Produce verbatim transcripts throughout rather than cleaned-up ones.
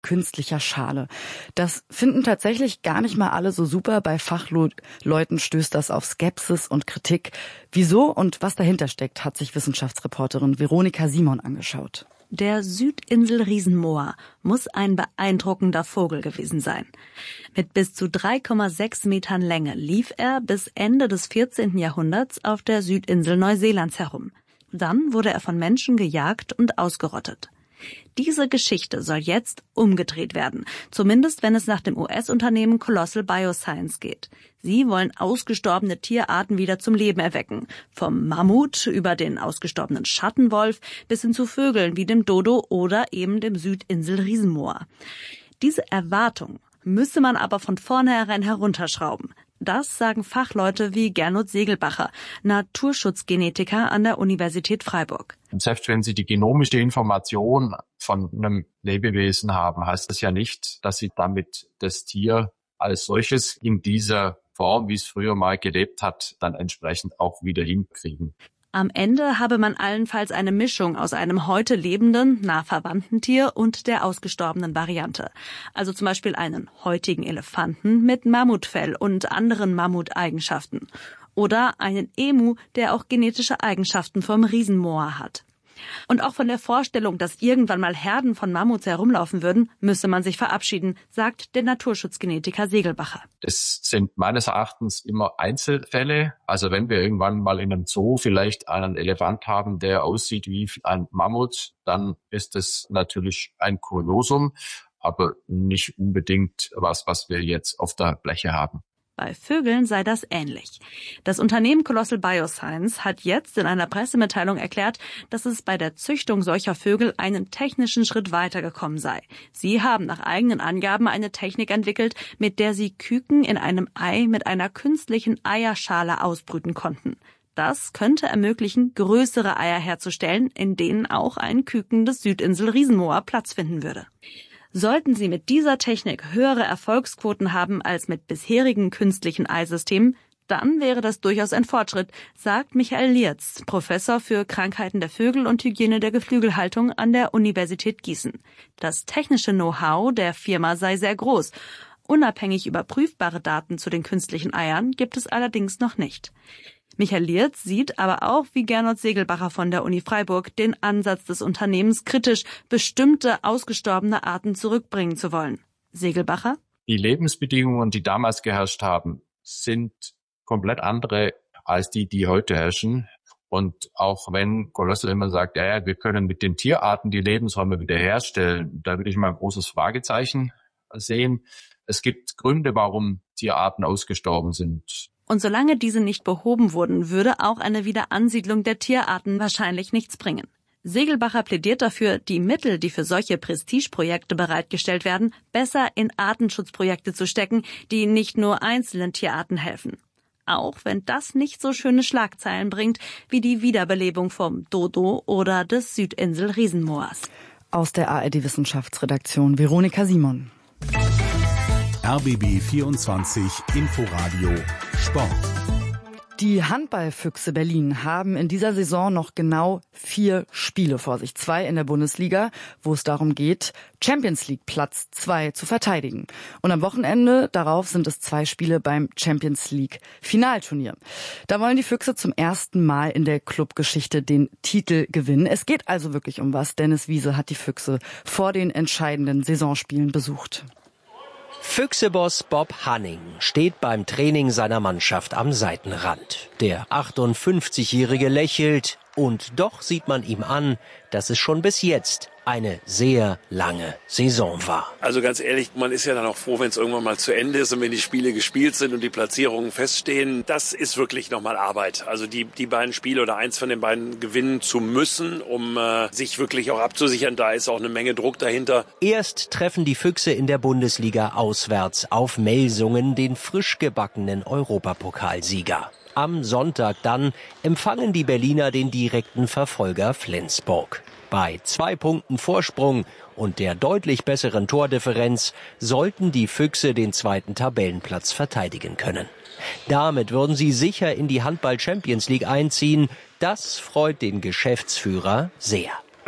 künstlicher Schale. Das finden tatsächlich gar nicht mal alle so super. Bei Fachleuten stößt das auf Skepsis und Kritik. Wieso und was dahinter steckt, hat sich Wissenschaftsreporterin Veronika Simon angeschaut. Der Südinsel-Riesenmoa muss ein beeindruckender Vogel gewesen sein. Mit bis zu drei Komma sechs Metern Länge lief er bis Ende des vierzehnten Jahrhunderts auf der Südinsel Neuseelands herum. Dann wurde er von Menschen gejagt und ausgerottet. Diese Geschichte soll jetzt umgedreht werden, zumindest wenn es nach dem U S-Unternehmen Colossal Bioscience geht. Sie wollen ausgestorbene Tierarten wieder zum Leben erwecken. Vom Mammut über den ausgestorbenen Schattenwolf bis hin zu Vögeln wie dem Dodo oder eben dem Südinsel-Riesenmoa. Diese Erwartung müsse man aber von vornherein herunterschrauben. Das sagen Fachleute wie Gernot Segelbacher, Naturschutzgenetiker an der Universität Freiburg. Selbst wenn Sie die genomische Information von einem Lebewesen haben, heißt das ja nicht, dass Sie damit das Tier als solches in dieser Form, wie es früher mal gelebt hat, dann entsprechend auch wieder hinkriegen. Am Ende habe man allenfalls eine Mischung aus einem heute lebenden, nah verwandten Tier und der ausgestorbenen Variante. Also zum Beispiel einen heutigen Elefanten mit Mammutfell und anderen Mammuteigenschaften. Oder einen Emu, der auch genetische Eigenschaften vom Riesenmoa hat. Und auch von der Vorstellung, dass irgendwann mal Herden von Mammuts herumlaufen würden, müsse man sich verabschieden, sagt der Naturschutzgenetiker Segelbacher. Das sind meines Erachtens immer Einzelfälle. Also wenn wir irgendwann mal in einem Zoo vielleicht einen Elefant haben, der aussieht wie ein Mammut, dann ist es natürlich ein Kuriosum, aber nicht unbedingt was, was wir jetzt auf der Fläche haben. Bei Vögeln sei das ähnlich. Das Unternehmen Colossal Bioscience hat jetzt in einer Pressemitteilung erklärt, dass es bei der Züchtung solcher Vögel einen technischen Schritt weitergekommen sei. Sie haben nach eigenen Angaben eine Technik entwickelt, mit der sie Küken in einem Ei mit einer künstlichen Eierschale ausbrüten konnten. Das könnte ermöglichen, größere Eier herzustellen, in denen auch ein Küken des Südinsel-Riesenmoa Platz finden würde. Sollten sie mit dieser Technik höhere Erfolgsquoten haben als mit bisherigen künstlichen Eisystemen, dann wäre das durchaus ein Fortschritt, sagt Michael Lierz, Professor für Krankheiten der Vögel und Hygiene der Geflügelhaltung an der Universität Gießen. Das technische Know-how der Firma sei sehr groß. Unabhängig überprüfbare Daten zu den künstlichen Eiern gibt es allerdings noch nicht. Michael Lierz sieht aber auch, wie Gernot Segelbacher von der Uni Freiburg, den Ansatz des Unternehmens kritisch, bestimmte ausgestorbene Arten zurückbringen zu wollen. Segelbacher? Die Lebensbedingungen, die damals geherrscht haben, sind komplett andere als die, die heute herrschen. Und auch wenn Colossal immer sagt, ja, ja, wir können mit den Tierarten die Lebensräume wiederherstellen, da würde ich mal ein großes Fragezeichen sehen. Es gibt Gründe, warum Tierarten ausgestorben sind. Und solange diese nicht behoben wurden, würde auch eine Wiederansiedlung der Tierarten wahrscheinlich nichts bringen. Segelbacher plädiert dafür, die Mittel, die für solche Prestigeprojekte bereitgestellt werden, besser in Artenschutzprojekte zu stecken, die nicht nur einzelnen Tierarten helfen. Auch wenn das nicht so schöne Schlagzeilen bringt wie die Wiederbelebung vom Dodo oder des Südinsel-Riesenmoas. Aus der A R D-Wissenschaftsredaktion Veronika Simon. R B B vierundzwanzig Inforadio Sport. Die Handballfüchse Berlin haben in dieser Saison noch genau vier Spiele vor sich. Zwei in der Bundesliga, wo es darum geht, Champions League Platz zwei zu verteidigen. Und am Wochenende darauf sind es zwei Spiele beim Champions League Finalturnier. Da wollen die Füchse zum ersten Mal in der Clubgeschichte den Titel gewinnen. Es geht also wirklich um was. Dennis Wiese hat die Füchse vor den entscheidenden Saisonspielen besucht. Füchseboss Bob Hanning steht beim Training seiner Mannschaft am Seitenrand. Der achtundfünfzigjährige lächelt und doch sieht man ihm an, dass es schon bis jetzt eine sehr lange Saison war. Also ganz ehrlich, man ist ja dann auch froh, wenn es irgendwann mal zu Ende ist und wenn die Spiele gespielt sind und die Platzierungen feststehen. Das ist wirklich nochmal Arbeit. Also die, die beiden Spiele oder eins von den beiden gewinnen zu müssen, um äh, sich wirklich auch abzusichern. Da ist auch eine Menge Druck dahinter. Erst treffen die Füchse in der Bundesliga auswärts auf Melsungen, den frisch gebackenen Europapokalsieger. Am Sonntag dann empfangen die Berliner den direkten Verfolger Flensburg. Bei zwei Punkten Vorsprung und der deutlich besseren Tordifferenz sollten die Füchse den zweiten Tabellenplatz verteidigen können. Damit würden sie sicher in die Handball-Champions League einziehen. Das freut den Geschäftsführer sehr.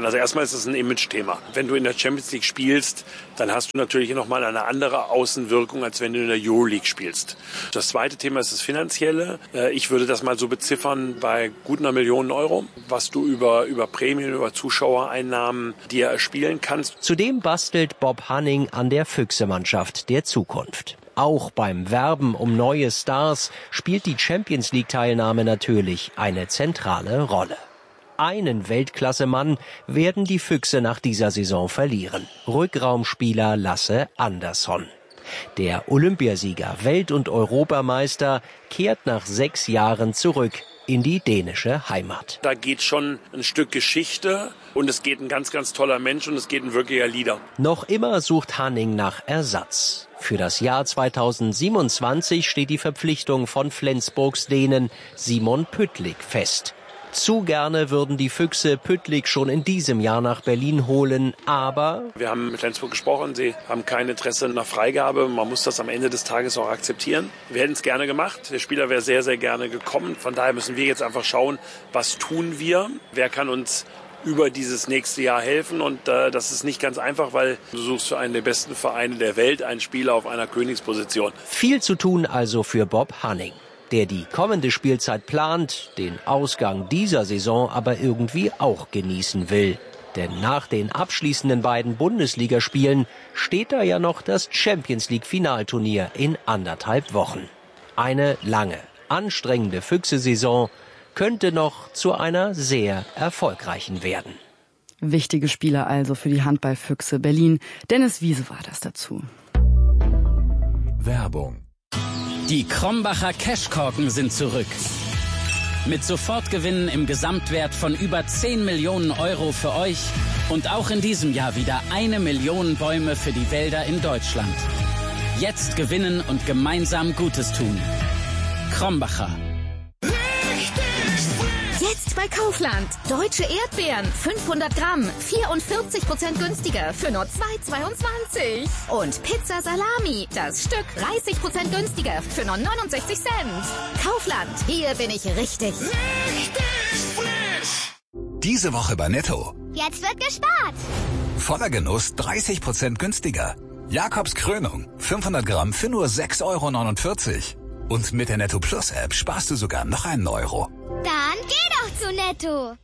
Also erstmal ist es ein Image-Thema. Wenn du in der Champions League spielst, dann hast du natürlich nochmal eine andere Außenwirkung, als wenn du in der Euroleague spielst. Das zweite Thema ist das Finanzielle. Ich würde das mal so beziffern bei gut einer Million Euro, was du über, über Prämien, über Zuschauereinnahmen dir erspielen kannst. Zudem bastelt Bob Hanning an der Füchse-Mannschaft der Zukunft. Auch beim Werben um neue Stars spielt die Champions-League-Teilnahme natürlich eine zentrale Rolle. Einen Weltklasse-Mann werden die Füchse nach dieser Saison verlieren. Rückraumspieler Lasse Andersson. Der Olympiasieger, Welt- und Europameister kehrt nach sechs Jahren zurück in die dänische Heimat. Da geht schon ein Stück Geschichte und es geht ein ganz, ganz toller Mensch und es geht ein wirklicher Leader. Noch immer sucht Hanning nach Ersatz. Für das Jahr zweitausendsiebenundzwanzig steht die Verpflichtung von Flensburgs Dänen Simon Pytlik fest. Zu gerne würden die Füchse Pytlik schon in diesem Jahr nach Berlin holen, aber... Wir haben mit Flensburg gesprochen, sie haben kein Interesse nach Freigabe. Man muss das am Ende des Tages auch akzeptieren. Wir hätten es gerne gemacht. Der Spieler wäre sehr, sehr gerne gekommen. Von daher müssen wir jetzt einfach schauen, was tun wir? Wer kann uns über dieses nächste Jahr helfen? Und äh, das ist nicht ganz einfach, weil du suchst für einen der besten Vereine der Welt einen Spieler auf einer Königsposition. Viel zu tun also für Bob Hanning, der die kommende Spielzeit plant, den Ausgang dieser Saison aber irgendwie auch genießen will. Denn nach den abschließenden beiden Bundesligaspielen steht da ja noch das Champions-League-Finalturnier in anderthalb Wochen. Eine lange, anstrengende Füchse-Saison könnte noch zu einer sehr erfolgreichen werden. Wichtige Spieler also für die Handballfüchse Berlin. Dennis Wiese war das dazu. Werbung. Die Krombacher Cashkorken sind zurück. Mit Sofortgewinnen im Gesamtwert von über zehn Millionen Euro für euch und auch in diesem Jahr wieder eine Million Bäume für die Wälder in Deutschland. Jetzt gewinnen und gemeinsam Gutes tun. Krombacher. Jetzt bei Kaufland. Deutsche Erdbeeren. fünfhundert Gramm. vierundvierzig Prozent günstiger für nur zwei zweiundzwanzig. Und Pizza Salami. Das Stück dreißig Prozent günstiger für nur neunundsechzig Cent. Kaufland. Hier bin ich richtig. Richtig frisch. Diese Woche bei Netto. Jetzt wird gespart. Voller Genuss dreißig Prozent günstiger. Jakobs Krönung. fünfhundert Gramm für nur sechs Euro neunundvierzig. Und mit der Netto Plus App sparst du sogar noch einen Euro. Dann geh doch zu Netto.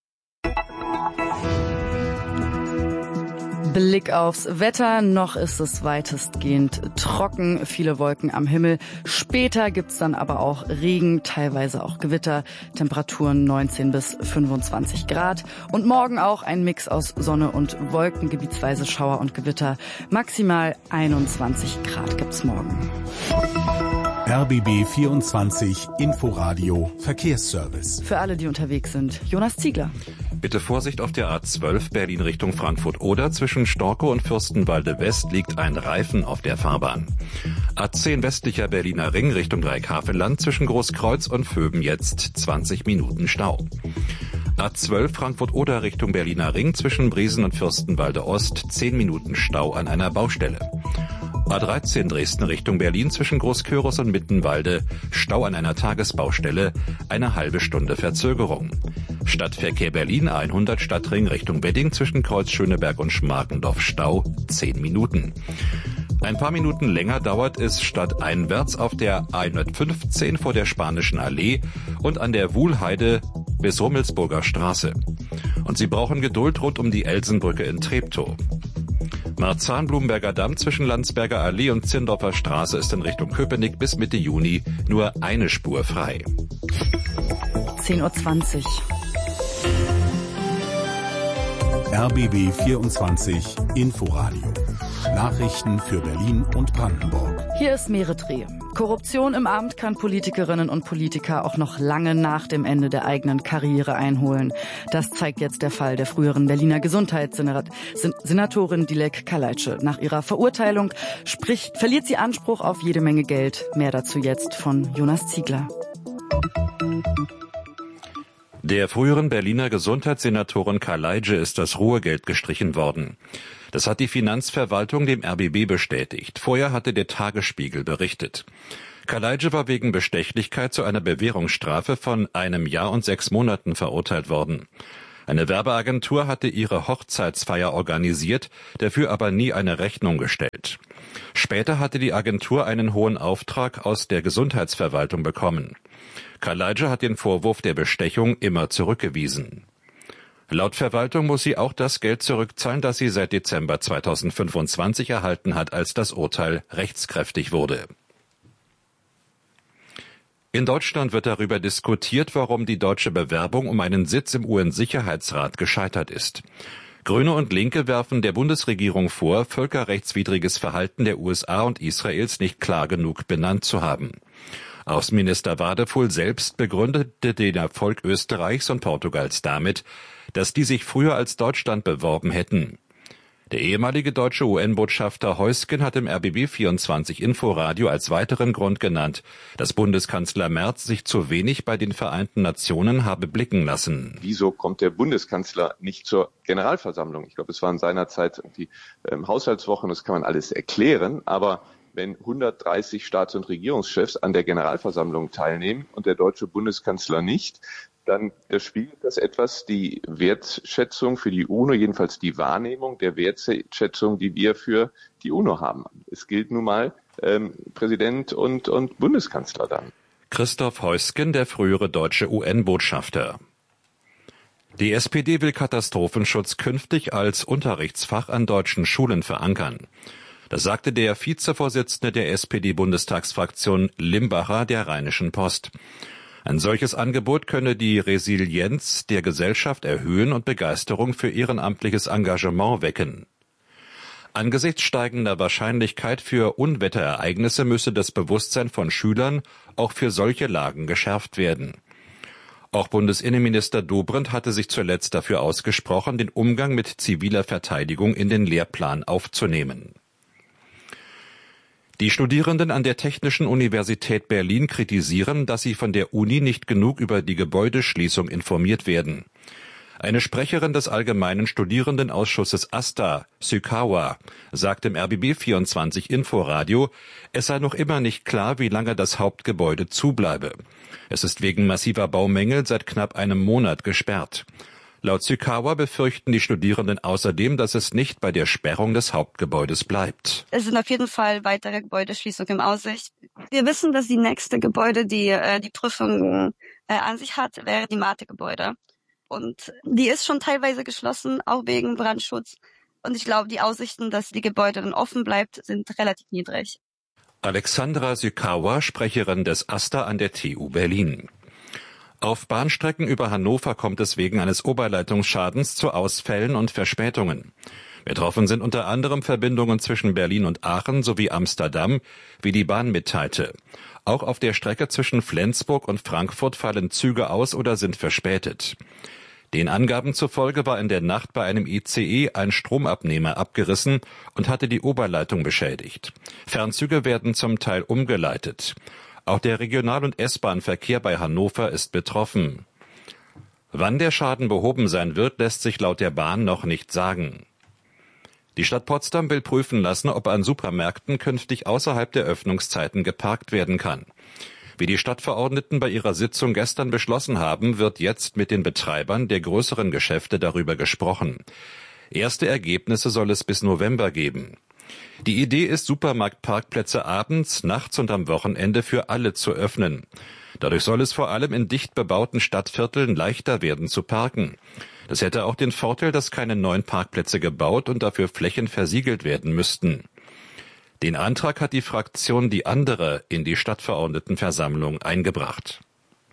Blick aufs Wetter. Noch ist es weitestgehend trocken. Viele Wolken am Himmel. Später gibt's dann aber auch Regen, teilweise auch Gewitter. Temperaturen neunzehn bis fünfundzwanzig Grad. Und morgen auch ein Mix aus Sonne und Wolken, gebietsweise Schauer und Gewitter. Maximal einundzwanzig Grad gibt's morgen. R B B vierundzwanzig Inforadio Verkehrsservice. Für alle, die unterwegs sind. Jonas Ziegler. Bitte Vorsicht auf der A zwölf Berlin Richtung Frankfurt-Oder. Zwischen Storkow und Fürstenwalde West liegt ein Reifen auf der Fahrbahn. A zehn westlicher Berliner Ring Richtung Dreieckhavelland. Zwischen Großkreuz und Vöben jetzt zwanzig Minuten Stau. A zwölf Frankfurt-Oder Richtung Berliner Ring. Zwischen Briesen und Fürstenwalde Ost zehn Minuten Stau an einer Baustelle. A dreizehn Dresden Richtung Berlin zwischen Großkörus und Mittenwalde, Stau an einer Tagesbaustelle, eine halbe Stunde Verzögerung. Stadtverkehr Berlin A hundert Stadtring Richtung Wedding zwischen Kreuz Schöneberg und Schmarkendorf, Stau zehn Minuten. Ein paar Minuten länger dauert es stadteinwärts auf der A hundertfünfzehn vor der Spanischen Allee und an der Wuhlheide bis Rummelsburger Straße. Und Sie brauchen Geduld rund um die Elsenbrücke in Treptow. Marzahn-Blumberger Damm zwischen Landsberger Allee und Zirndorfer Straße ist in Richtung Köpenick bis Mitte Juni nur eine Spur frei. zehn Uhr zwanzig. R B B vierundzwanzig Inforadio. Nachrichten für Berlin und Brandenburg. Hier ist Meretrie. Korruption im Amt kann Politikerinnen und Politiker auch noch lange nach dem Ende der eigenen Karriere einholen. Das zeigt jetzt der Fall der früheren Berliner Gesundheitssenatorin Dilek Kaleitsche. Nach ihrer Verurteilung spricht, verliert sie Anspruch auf jede Menge Geld. Mehr dazu jetzt von Jonas Ziegler. Der früheren Berliner Gesundheitssenatorin Kaleitsche ist das Ruhegeld gestrichen worden. Das hat die Finanzverwaltung dem R B B bestätigt. Vorher hatte der Tagesspiegel berichtet. Kaleitsche war wegen Bestechlichkeit zu einer Bewährungsstrafe von einem Jahr und sechs Monaten verurteilt worden. Eine Werbeagentur hatte ihre Hochzeitsfeier organisiert, dafür aber nie eine Rechnung gestellt. Später hatte die Agentur einen hohen Auftrag aus der Gesundheitsverwaltung bekommen. Kalaidje hat den Vorwurf der Bestechung immer zurückgewiesen. Laut Verwaltung muss sie auch das Geld zurückzahlen, das sie seit Dezember zweitausendfünfundzwanzig erhalten hat, als das Urteil rechtskräftig wurde. In Deutschland wird darüber diskutiert, warum die deutsche Bewerbung um einen Sitz im U N-Sicherheitsrat gescheitert ist. Grüne und Linke werfen der Bundesregierung vor, völkerrechtswidriges Verhalten der U S A und Israels nicht klar genug benannt zu haben. Außenminister Wadefuhl selbst begründete den Erfolg Österreichs und Portugals damit, dass die sich früher als Deutschland beworben hätten. Der ehemalige deutsche U N-Botschafter Heusgen hat im R B B vierundzwanzig Inforadio als weiteren Grund genannt, dass Bundeskanzler Merz sich zu wenig bei den Vereinten Nationen habe blicken lassen. Wieso kommt der Bundeskanzler nicht zur Generalversammlung? Ich glaube, es waren seinerzeit die ähm, Haushaltswochen, das kann man alles erklären, aber wenn hundertdreißig Staats- und Regierungschefs an der Generalversammlung teilnehmen und der deutsche Bundeskanzler nicht, dann spiegelt das etwas die Wertschätzung für die UNO, jedenfalls die Wahrnehmung der Wertschätzung, die wir für die UNO haben. Es gilt nun mal ähm, Präsident und, und Bundeskanzler dann. Christoph Heusgen, der frühere deutsche U N-Botschafter. Die S P D will Katastrophenschutz künftig als Unterrichtsfach an deutschen Schulen verankern. Das sagte der Vizevorsitzende der S P D-Bundestagsfraktion Limbacher der Rheinischen Post. Ein solches Angebot könne die Resilienz der Gesellschaft erhöhen und Begeisterung für ehrenamtliches Engagement wecken. Angesichts steigender Wahrscheinlichkeit für Unwetterereignisse müsse das Bewusstsein von Schülern auch für solche Lagen geschärft werden. Auch Bundesinnenminister Dobrindt hatte sich zuletzt dafür ausgesprochen, den Umgang mit ziviler Verteidigung in den Lehrplan aufzunehmen. Die Studierenden an der Technischen Universität Berlin kritisieren, dass sie von der Uni nicht genug über die Gebäudeschließung informiert werden. Eine Sprecherin des Allgemeinen Studierendenausschusses AStA, Sukawa, sagt im R B B vierundzwanzig Inforadio, es sei noch immer nicht klar, wie lange das Hauptgebäude zubleibe. Es ist wegen massiver Baumängel seit knapp einem Monat gesperrt. Laut Sukawa befürchten die Studierenden außerdem, dass es nicht bei der Sperrung des Hauptgebäudes bleibt. Es sind auf jeden Fall weitere Gebäudeschließungen im Aussicht. Wir wissen, dass die nächste Gebäude, die äh, die Prüfung äh, an sich hat, wäre die Mate-Gebäude. Und die ist schon teilweise geschlossen, auch wegen Brandschutz. Und ich glaube, die Aussichten, dass die Gebäude dann offen bleibt, sind relativ niedrig. Alexandra Sukawa, Sprecherin des AStA an der T U Berlin. Auf Bahnstrecken über Hannover kommt es wegen eines Oberleitungsschadens zu Ausfällen und Verspätungen. Betroffen sind unter anderem Verbindungen zwischen Berlin und Aachen sowie Amsterdam, wie die Bahn mitteilte. Auch auf der Strecke zwischen Flensburg und Frankfurt fallen Züge aus oder sind verspätet. Den Angaben zufolge war in der Nacht bei einem I C E ein Stromabnehmer abgerissen und hatte die Oberleitung beschädigt. Fernzüge werden zum Teil umgeleitet. Auch der Regional- und S-Bahn-Verkehr bei Hannover ist betroffen. Wann der Schaden behoben sein wird, lässt sich laut der Bahn noch nicht sagen. Die Stadt Potsdam will prüfen lassen, ob an Supermärkten künftig außerhalb der Öffnungszeiten geparkt werden kann. Wie die Stadtverordneten bei ihrer Sitzung gestern beschlossen haben, wird jetzt mit den Betreibern der größeren Geschäfte darüber gesprochen. Erste Ergebnisse soll es bis November geben. Die Idee ist, Supermarktparkplätze abends, nachts und am Wochenende für alle zu öffnen. Dadurch soll es vor allem in dicht bebauten Stadtvierteln leichter werden zu parken. Das hätte auch den Vorteil, dass keine neuen Parkplätze gebaut und dafür Flächen versiegelt werden müssten. Den Antrag hat die Fraktion Die Andere in die Stadtverordnetenversammlung eingebracht.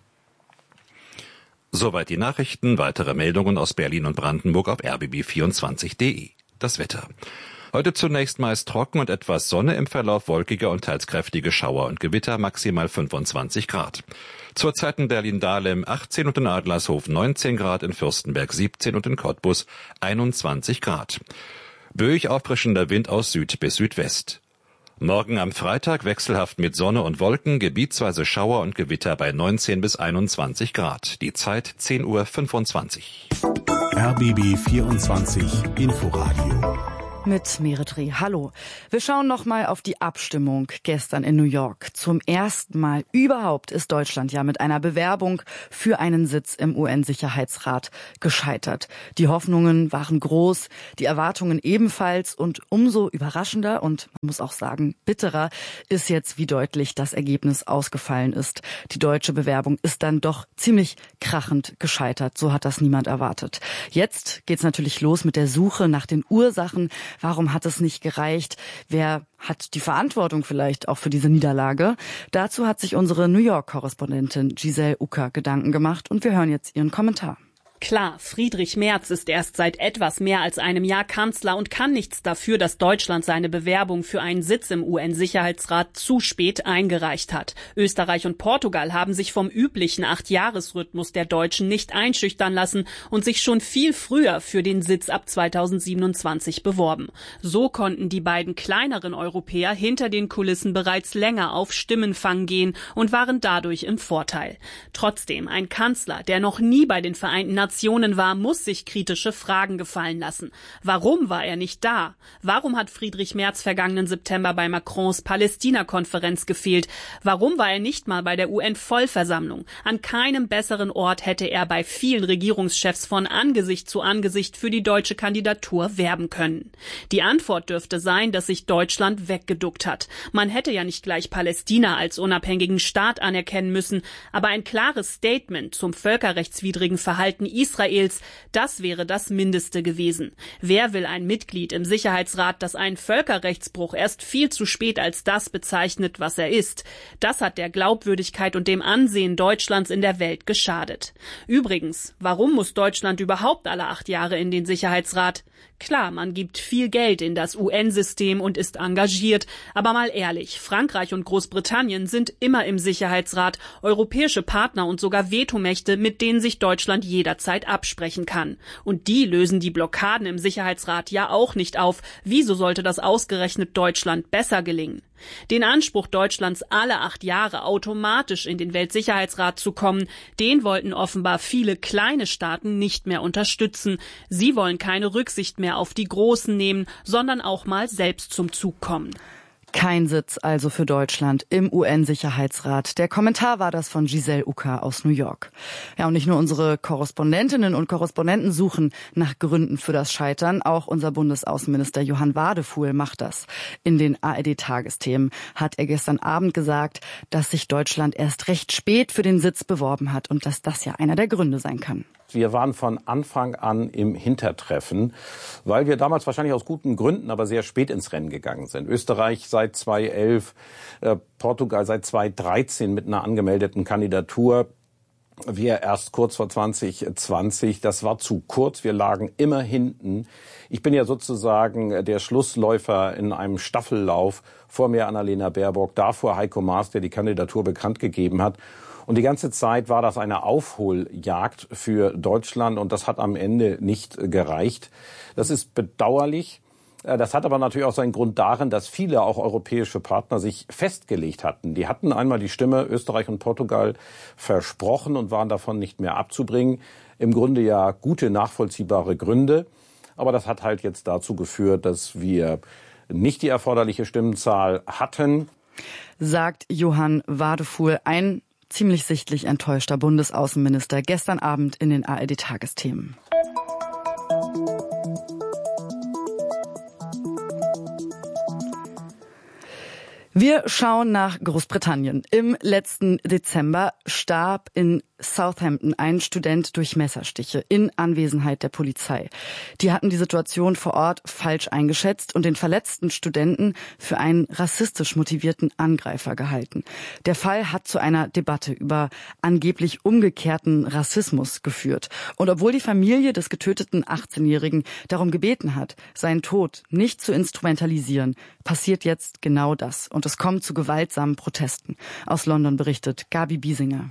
Soweit die Nachrichten. Weitere Meldungen aus Berlin und Brandenburg auf r b b vierundzwanzig punkt d e. Das Wetter. Heute zunächst meist trocken und etwas Sonne, im Verlauf wolkige und teils kräftige Schauer und Gewitter, maximal fünfundzwanzig Grad. Zurzeit in Berlin-Dahlem achtzehn und in Adlershof neunzehn Grad, in Fürstenberg siebzehn und in Cottbus einundzwanzig Grad. Böig auffrischender Wind aus Süd bis Südwest. Morgen am Freitag wechselhaft mit Sonne und Wolken, gebietsweise Schauer und Gewitter bei neunzehn bis einundzwanzig Grad. Die Zeit zehn Uhr fünfundzwanzig. R B B vierundzwanzig Inforadio mit Meredreh. Hallo. Wir schauen noch mal auf die Abstimmung gestern in New York. Zum ersten Mal überhaupt ist Deutschland ja mit einer Bewerbung für einen Sitz im U N-Sicherheitsrat gescheitert. Die Hoffnungen waren groß, die Erwartungen ebenfalls und umso überraschender und man muss auch sagen bitterer ist jetzt, wie deutlich das Ergebnis ausgefallen ist. Die deutsche Bewerbung ist dann doch ziemlich krachend gescheitert. So hat das niemand erwartet. Jetzt geht's natürlich los mit der Suche nach den Ursachen. Warum hat es nicht gereicht? Wer hat die Verantwortung vielleicht auch für diese Niederlage? Dazu hat sich unsere New York-Korrespondentin Giselle Ucker Gedanken gemacht und wir hören jetzt ihren Kommentar. Klar, Friedrich Merz ist erst seit etwas mehr als einem Jahr Kanzler und kann nichts dafür, dass Deutschland seine Bewerbung für einen Sitz im U N-Sicherheitsrat zu spät eingereicht hat. Österreich und Portugal haben sich vom üblichen Acht-Jahres-Rhythmus der Deutschen nicht einschüchtern lassen und sich schon viel früher für den Sitz ab zweitausendsiebenundzwanzig beworben. So konnten die beiden kleineren Europäer hinter den Kulissen bereits länger auf Stimmenfang gehen und waren dadurch im Vorteil. Trotzdem, ein Kanzler, der noch nie bei den Vereinten Nationen Nationen war, muss sich kritische Fragen gefallen lassen. Warum war er nicht da? Warum hat Friedrich Merz vergangenen September bei Macrons Palästina-Konferenz gefehlt? Warum war er nicht mal bei der U N-Vollversammlung? An keinem besseren Ort hätte er bei vielen Regierungschefs von Angesicht zu Angesicht für die deutsche Kandidatur werben können. Die Antwort dürfte sein, dass sich Deutschland weggeduckt hat. Man hätte ja nicht gleich Palästina als unabhängigen Staat anerkennen müssen, aber ein klares Statement zum völkerrechtswidrigen Verhalten Israels, das wäre das Mindeste gewesen. Wer will ein Mitglied im Sicherheitsrat, das einen Völkerrechtsbruch erst viel zu spät als das bezeichnet, was er ist? Das hat der Glaubwürdigkeit und dem Ansehen Deutschlands in der Welt geschadet. Übrigens, warum muss Deutschland überhaupt alle acht Jahre in den Sicherheitsrat? Klar, man gibt viel Geld in das U N-System und ist engagiert, aber mal ehrlich, Frankreich und Großbritannien sind immer im Sicherheitsrat, europäische Partner und sogar Vetomächte, mit denen sich Deutschland jederzeit absprechen kann. Und die lösen die Blockaden im Sicherheitsrat ja auch nicht auf. Wieso sollte das ausgerechnet Deutschland besser gelingen? Den Anspruch Deutschlands, alle acht Jahre automatisch in den Weltsicherheitsrat zu kommen, den wollten offenbar viele kleine Staaten nicht mehr unterstützen. Sie wollen keine Rücksicht mehr auf die Großen nehmen, sondern auch mal selbst zum Zug kommen. Kein Sitz also für Deutschland im U N-Sicherheitsrat. Der Kommentar war das von Giselle Ucker aus New York. Ja, und nicht nur unsere Korrespondentinnen und Korrespondenten suchen nach Gründen für das Scheitern. Auch unser Bundesaußenminister Johann Wadefuhl macht das. In den A R D-Tagesthemen hat er gestern Abend gesagt, dass sich Deutschland erst recht spät für den Sitz beworben hat und dass das ja einer der Gründe sein kann. Wir waren von Anfang an im Hintertreffen, weil wir damals wahrscheinlich aus guten Gründen, aber sehr spät ins Rennen gegangen sind. Österreich seit zweitausendelf, äh, Portugal seit zweitausenddreizehn mit einer angemeldeten Kandidatur. Wir erst kurz vor zwanzig zwanzig. Das war zu kurz. Wir lagen immer hinten. Ich bin ja sozusagen der Schlussläufer in einem Staffellauf. Vor mir Annalena Baerbock, davor Heiko Maas, der die Kandidatur bekannt gegeben hat. Und die ganze Zeit war das eine Aufholjagd für Deutschland und das hat am Ende nicht gereicht. Das ist bedauerlich. Das hat aber natürlich auch seinen Grund darin, dass viele auch europäische Partner sich festgelegt hatten. Die hatten einmal die Stimme Österreich und Portugal versprochen und waren davon nicht mehr abzubringen. Im Grunde ja gute, nachvollziehbare Gründe. Aber das hat halt jetzt dazu geführt, dass wir nicht die erforderliche Stimmenzahl hatten. Sagt Johann Wadefuhl, ein ziemlich sichtlich enttäuschter Bundesaußenminister gestern Abend in den A R D-Tagesthemen. Wir schauen nach Großbritannien. Im letzten Dezember starb in Southampton ein Student durch Messerstiche in Anwesenheit der Polizei. Die hatten die Situation vor Ort falsch eingeschätzt und den verletzten Studenten für einen rassistisch motivierten Angreifer gehalten. Der Fall hat zu einer Debatte über angeblich umgekehrten Rassismus geführt. Und obwohl die Familie des getöteten achtzehnjährigen darum gebeten hat, seinen Tod nicht zu instrumentalisieren, passiert jetzt genau das. Und es kommt zu gewaltsamen Protesten. Aus London berichtet Gabi Biesinger.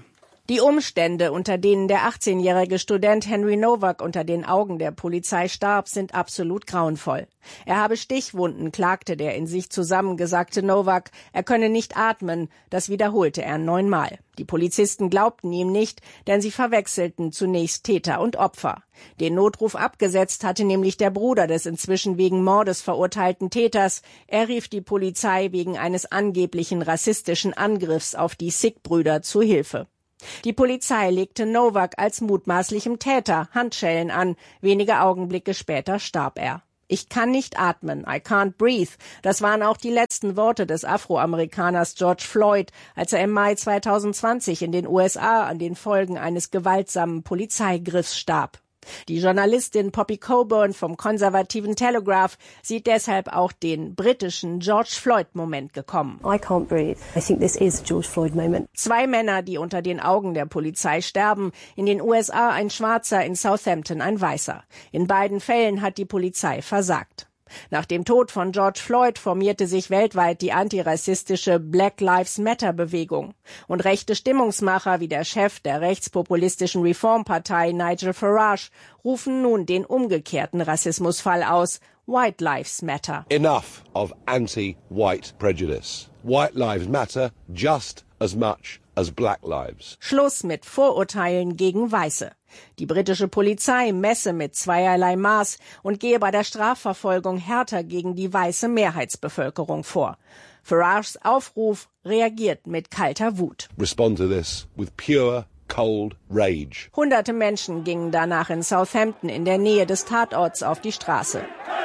Die Umstände, unter denen der achtzehnjährige Student Henry Nowak unter den Augen der Polizei starb, sind absolut grauenvoll. Er habe Stichwunden, klagte der in sich zusammengesackte Nowak. Er könne nicht atmen, das wiederholte er neunmal. Die Polizisten glaubten ihm nicht, denn sie verwechselten zunächst Täter und Opfer. Den Notruf abgesetzt hatte nämlich der Bruder des inzwischen wegen Mordes verurteilten Täters. Er rief die Polizei wegen eines angeblichen rassistischen Angriffs auf die Sikh-Brüder zu Hilfe. Die Polizei legte Nowak als mutmaßlichem Täter Handschellen an. Wenige Augenblicke später starb er. Ich kann nicht atmen, I can't breathe. Das waren auch die letzten Worte des Afroamerikaners George Floyd, als er im Mai zweitausendzwanzig in den U S A an den Folgen eines gewaltsamen Polizeigriffs starb. Die Journalistin Poppy Coburn vom konservativen Telegraph sieht deshalb auch den britischen George Floyd-Moment gekommen. I can't breathe. I think this is a George Floyd moment. Zwei Männer, die unter den Augen der Polizei sterben. In den U S A ein Schwarzer, in Southampton ein Weißer. In beiden Fällen hat die Polizei versagt. Nach dem Tod von George Floyd formierte sich weltweit die antirassistische Black Lives Matter Bewegung. Und rechte Stimmungsmacher wie der Chef der rechtspopulistischen Reformpartei Nigel Farage rufen nun den umgekehrten Rassismusfall aus. White Lives Matter. Enough of anti-white prejudice. White lives matter just as much as black lives. Schluss mit Vorurteilen gegen Weiße. Die britische Polizei messe mit zweierlei Maß und gehe bei der Strafverfolgung härter gegen die weiße Mehrheitsbevölkerung vor. Farages Aufruf reagiert mit kalter Wut. Respond to this with pure, cold rage. Hunderte Menschen gingen danach in Southampton in der Nähe des Tatorts auf die Straße.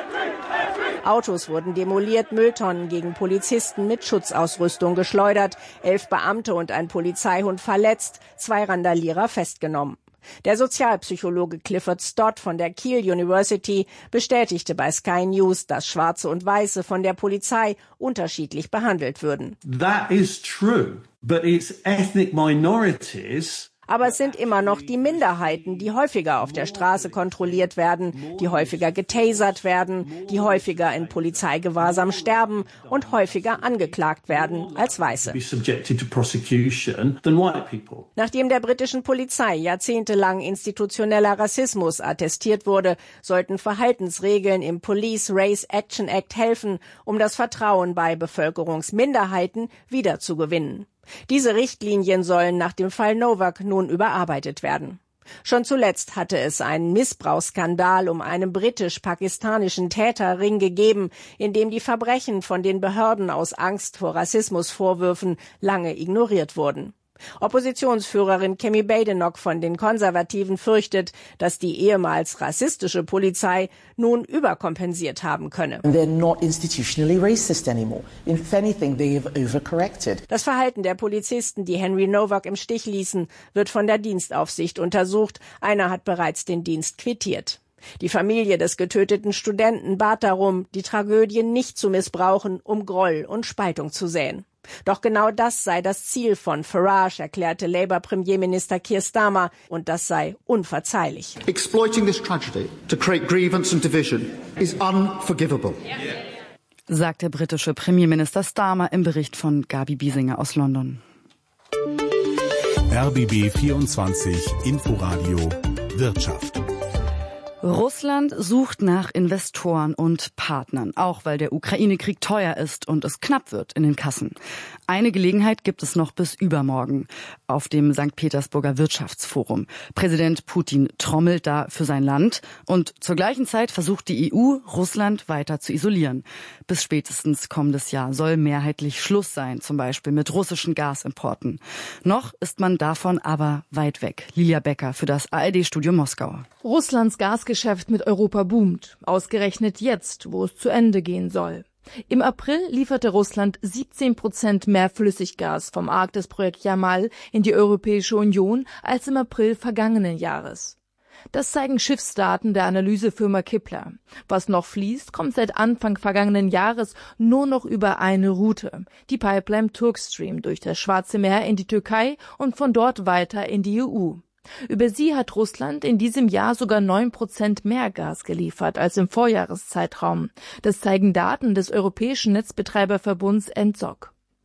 Autos wurden demoliert, Mülltonnen gegen Polizisten mit Schutzausrüstung geschleudert, elf Beamte und ein Polizeihund verletzt, zwei Randalierer festgenommen. Der Sozialpsychologe Clifford Stott von der Keele University bestätigte bei Sky News, dass Schwarze und Weiße von der Polizei unterschiedlich behandelt würden. That is true, but it's ethnic minorities. Aber es sind immer noch die Minderheiten, die häufiger auf der Straße kontrolliert werden, die häufiger getasert werden, die häufiger in Polizeigewahrsam sterben und häufiger angeklagt werden als Weiße. Nachdem der britischen Polizei jahrzehntelang institutioneller Rassismus attestiert wurde, sollten Verhaltensregeln im Police Race Action Act helfen, um das Vertrauen bei Bevölkerungsminderheiten wiederzugewinnen. Diese Richtlinien sollen nach dem Fall Nowak nun überarbeitet werden. Schon zuletzt hatte es einen Missbrauchsskandal um einen britisch-pakistanischen Täterring gegeben, in dem die Verbrechen von den Behörden aus Angst vor Rassismusvorwürfen lange ignoriert wurden. Oppositionsführerin Kemi Badenoch von den Konservativen fürchtet, dass die ehemals rassistische Polizei nun überkompensiert haben könne. Das Verhalten der Polizisten, die Henry Nowak im Stich ließen, wird von der Dienstaufsicht untersucht. Einer hat bereits den Dienst quittiert. Die Familie des getöteten Studenten bat darum, die Tragödie nicht zu missbrauchen, um Groll und Spaltung zu säen. Doch genau das sei das Ziel von Farage, erklärte Labour-Premierminister Keir Starmer, und das sei unverzeihlich. Exploiting this tragedy to create grievance and division is unforgivable. Sagt der britische Premierminister Starmer im Bericht von Gabi Biesinger aus London. R B B vierundzwanzig Inforadio Wirtschaft. Russland sucht nach Investoren und Partnern, auch weil der Ukraine-Krieg teuer ist und es knapp wird in den Kassen. Eine Gelegenheit gibt es noch bis übermorgen auf dem Sankt Petersburger Wirtschaftsforum. Präsident Putin trommelt da für sein Land und zur gleichen Zeit versucht die E U, Russland weiter zu isolieren. Bis spätestens kommendes Jahr soll mehrheitlich Schluss sein, zum Beispiel mit russischen Gasimporten. Noch ist man davon aber weit weg. Lilia Becker für das A R D-Studio Moskau. Russlands Gasgeschäft mit Europa boomt, ausgerechnet jetzt, wo es zu Ende gehen soll. Im April lieferte Russland siebzehn Prozent mehr Flüssiggas vom Arktisprojekt Jamal in die Europäische Union als im April vergangenen Jahres. Das zeigen Schiffsdaten der Analysefirma Kepler. Was noch fließt, kommt seit Anfang vergangenen Jahres nur noch über eine Route, die Pipeline Turkstream durch das Schwarze Meer in die Türkei und von dort weiter in die E U. Über sie hat Russland in diesem Jahr sogar neun Prozent mehr Gas geliefert als im Vorjahreszeitraum. Das zeigen Daten des Europäischen Netzbetreiberverbunds E N S O C.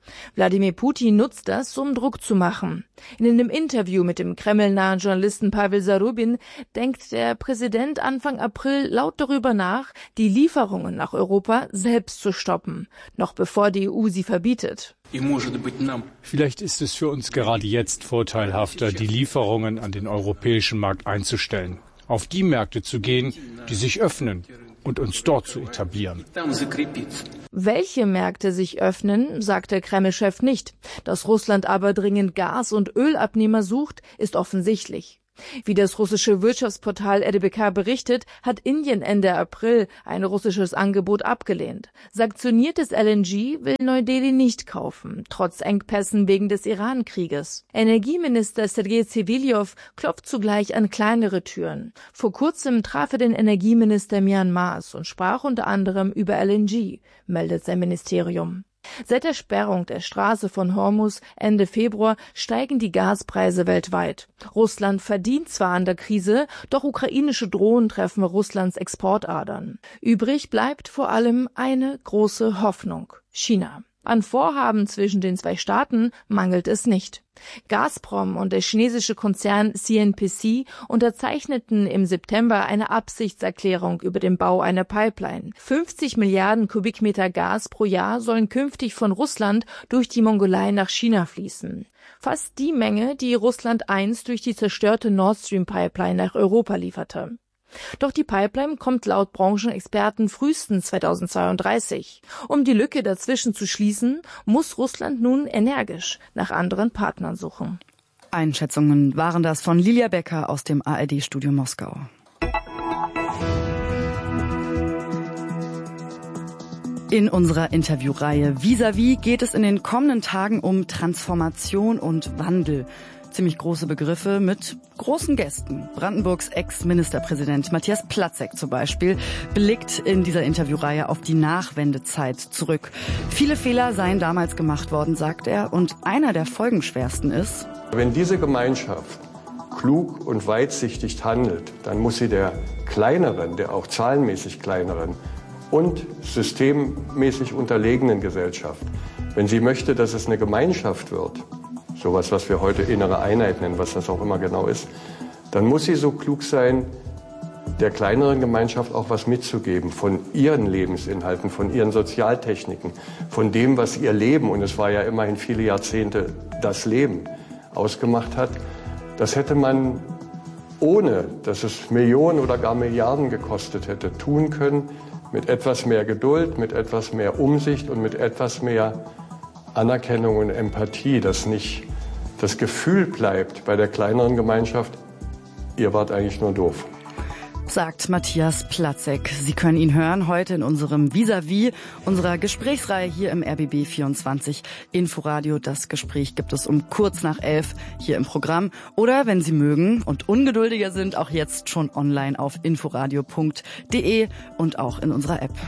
Wladimir Putin nutzt das, um Druck zu machen. In einem Interview mit dem kremlnahen Journalisten Pavel Zarubin denkt der Präsident Anfang April laut darüber nach, die Lieferungen nach Europa selbst zu stoppen, noch bevor die E U sie verbietet. Vielleicht ist es für uns gerade jetzt vorteilhafter, die Lieferungen an den europäischen Markt einzustellen, auf die Märkte zu gehen, die sich öffnen, und uns dort zu etablieren. Welche Märkte sich öffnen, sagt der Kreml-Chef nicht. Dass Russland aber dringend Gas- und Ölabnehmer sucht, ist offensichtlich. Wie das russische Wirtschaftsportal R B K berichtet, hat Indien Ende April ein russisches Angebot abgelehnt. Sanktioniertes L N G will Neu-Delhi nicht kaufen, trotz Engpässen wegen des Iran-Krieges. Energieminister Sergei Sewiljow klopft zugleich an kleinere Türen. Vor kurzem traf er den Energieminister Myanmars und sprach unter anderem über L N G, meldet sein Ministerium. Seit der Sperrung der Straße von Hormuz Ende Februar steigen die Gaspreise weltweit. Russland verdient zwar an der Krise, doch ukrainische Drohnen treffen Russlands Exportadern. Übrig bleibt vor allem eine große Hoffnung: China. An Vorhaben zwischen den zwei Staaten mangelt es nicht. Gazprom und der chinesische Konzern C N P C unterzeichneten im September eine Absichtserklärung über den Bau einer Pipeline. fünfzig Milliarden Kubikmeter Gas pro Jahr sollen künftig von Russland durch die Mongolei nach China fließen. Fast die Menge, die Russland einst durch die zerstörte Nord Stream Pipeline nach Europa lieferte. Doch die Pipeline kommt laut Branchenexperten frühestens zweitausendzweiunddreißig. Um die Lücke dazwischen zu schließen, muss Russland nun energisch nach anderen Partnern suchen. Einschätzungen waren das von Lilia Becker aus dem A R D-Studio Moskau. In unserer Interviewreihe Vis-à-vis geht es in den kommenden Tagen um Transformation und Wandel. Ziemlich große Begriffe mit großen Gästen. Brandenburgs Ex-Ministerpräsident Matthias Platzek zum Beispiel blickt in dieser Interviewreihe auf die Nachwendezeit zurück. Viele Fehler seien damals gemacht worden, sagt er, und einer der folgenschwersten ist: Wenn diese Gemeinschaft klug und weitsichtig handelt, dann muss sie der kleineren, der auch zahlenmäßig kleineren und systemmäßig unterlegenen Gesellschaft, wenn sie möchte, dass es eine Gemeinschaft wird, sowas, was wir heute innere Einheit nennen, was das auch immer genau ist, dann muss sie so klug sein, der kleineren Gemeinschaft auch was mitzugeben von ihren Lebensinhalten, von ihren Sozialtechniken, von dem, was ihr Leben, und es war ja immerhin viele Jahrzehnte das Leben, ausgemacht hat. Das hätte man, ohne dass es Millionen oder gar Milliarden gekostet hätte, tun können, mit etwas mehr Geduld, mit etwas mehr Umsicht und mit etwas mehr Anerkennung und Empathie, dass nicht das Gefühl bleibt bei der kleineren Gemeinschaft, ihr wart eigentlich nur doof. Sagt Matthias Platzek. Sie können ihn hören heute in unserem Vis-à-vis, unserer Gesprächsreihe hier im R B B vierundzwanzig Inforadio. Das Gespräch gibt es um kurz nach elf hier im Programm. Oder, wenn Sie mögen und ungeduldiger sind, auch jetzt schon online auf inforadio punkt de und auch in unserer App.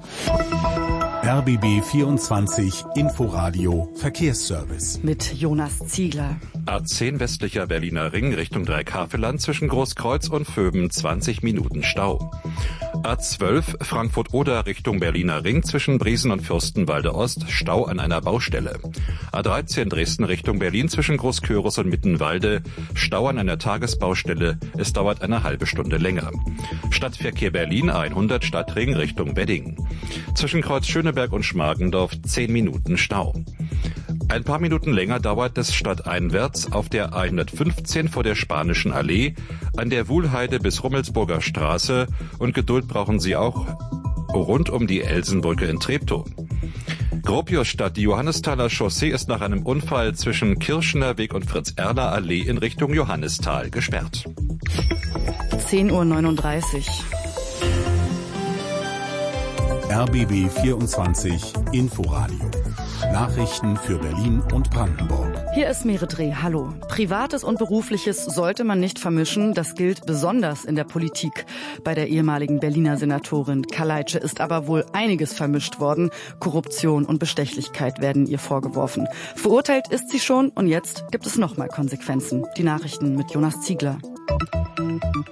R B B vierundzwanzig Inforadio Verkehrsservice. Mit Jonas Ziegler. A zehn westlicher Berliner Ring Richtung Dreieckhaveland zwischen Großkreuz und Vöben zwanzig Minuten Stau. A zwölf Frankfurt-Oder Richtung Berliner Ring zwischen Briesen und Fürstenwalde Ost, Stau an einer Baustelle. A dreizehn Dresden Richtung Berlin zwischen Großkörus und Mittenwalde, Stau an einer Tagesbaustelle, es dauert eine halbe Stunde länger. Stadtverkehr Berlin A hundert Stadtring Richtung Wedding. Zwischen Kreuz Schöneberg und Schmargendorf zehn Minuten Stau. Ein paar Minuten länger dauert es stadteinwärts auf der A hundertfünfzehn vor der Spanischen Allee, an der Wuhlheide bis Rummelsburger Straße, und Geduld brauchen Sie auch rund um die Elsenbrücke in Treptow. Gropiusstadt, die Johannesthaler Chaussee ist nach einem Unfall zwischen Kirchener Weg und Fritz-Erler-Allee in Richtung Johannisthal gesperrt. zehn Uhr neununddreißig. R B B vierundzwanzig Inforadio. Nachrichten für Berlin und Brandenburg. Hier ist Merit Reh. Hallo. Privates und Berufliches sollte man nicht vermischen. Das gilt besonders in der Politik. Bei der ehemaligen Berliner Senatorin Kaleitsche ist aber wohl einiges vermischt worden. Korruption und Bestechlichkeit werden ihr vorgeworfen. Verurteilt ist sie schon und jetzt gibt es nochmal Konsequenzen. Die Nachrichten mit Jonas Ziegler.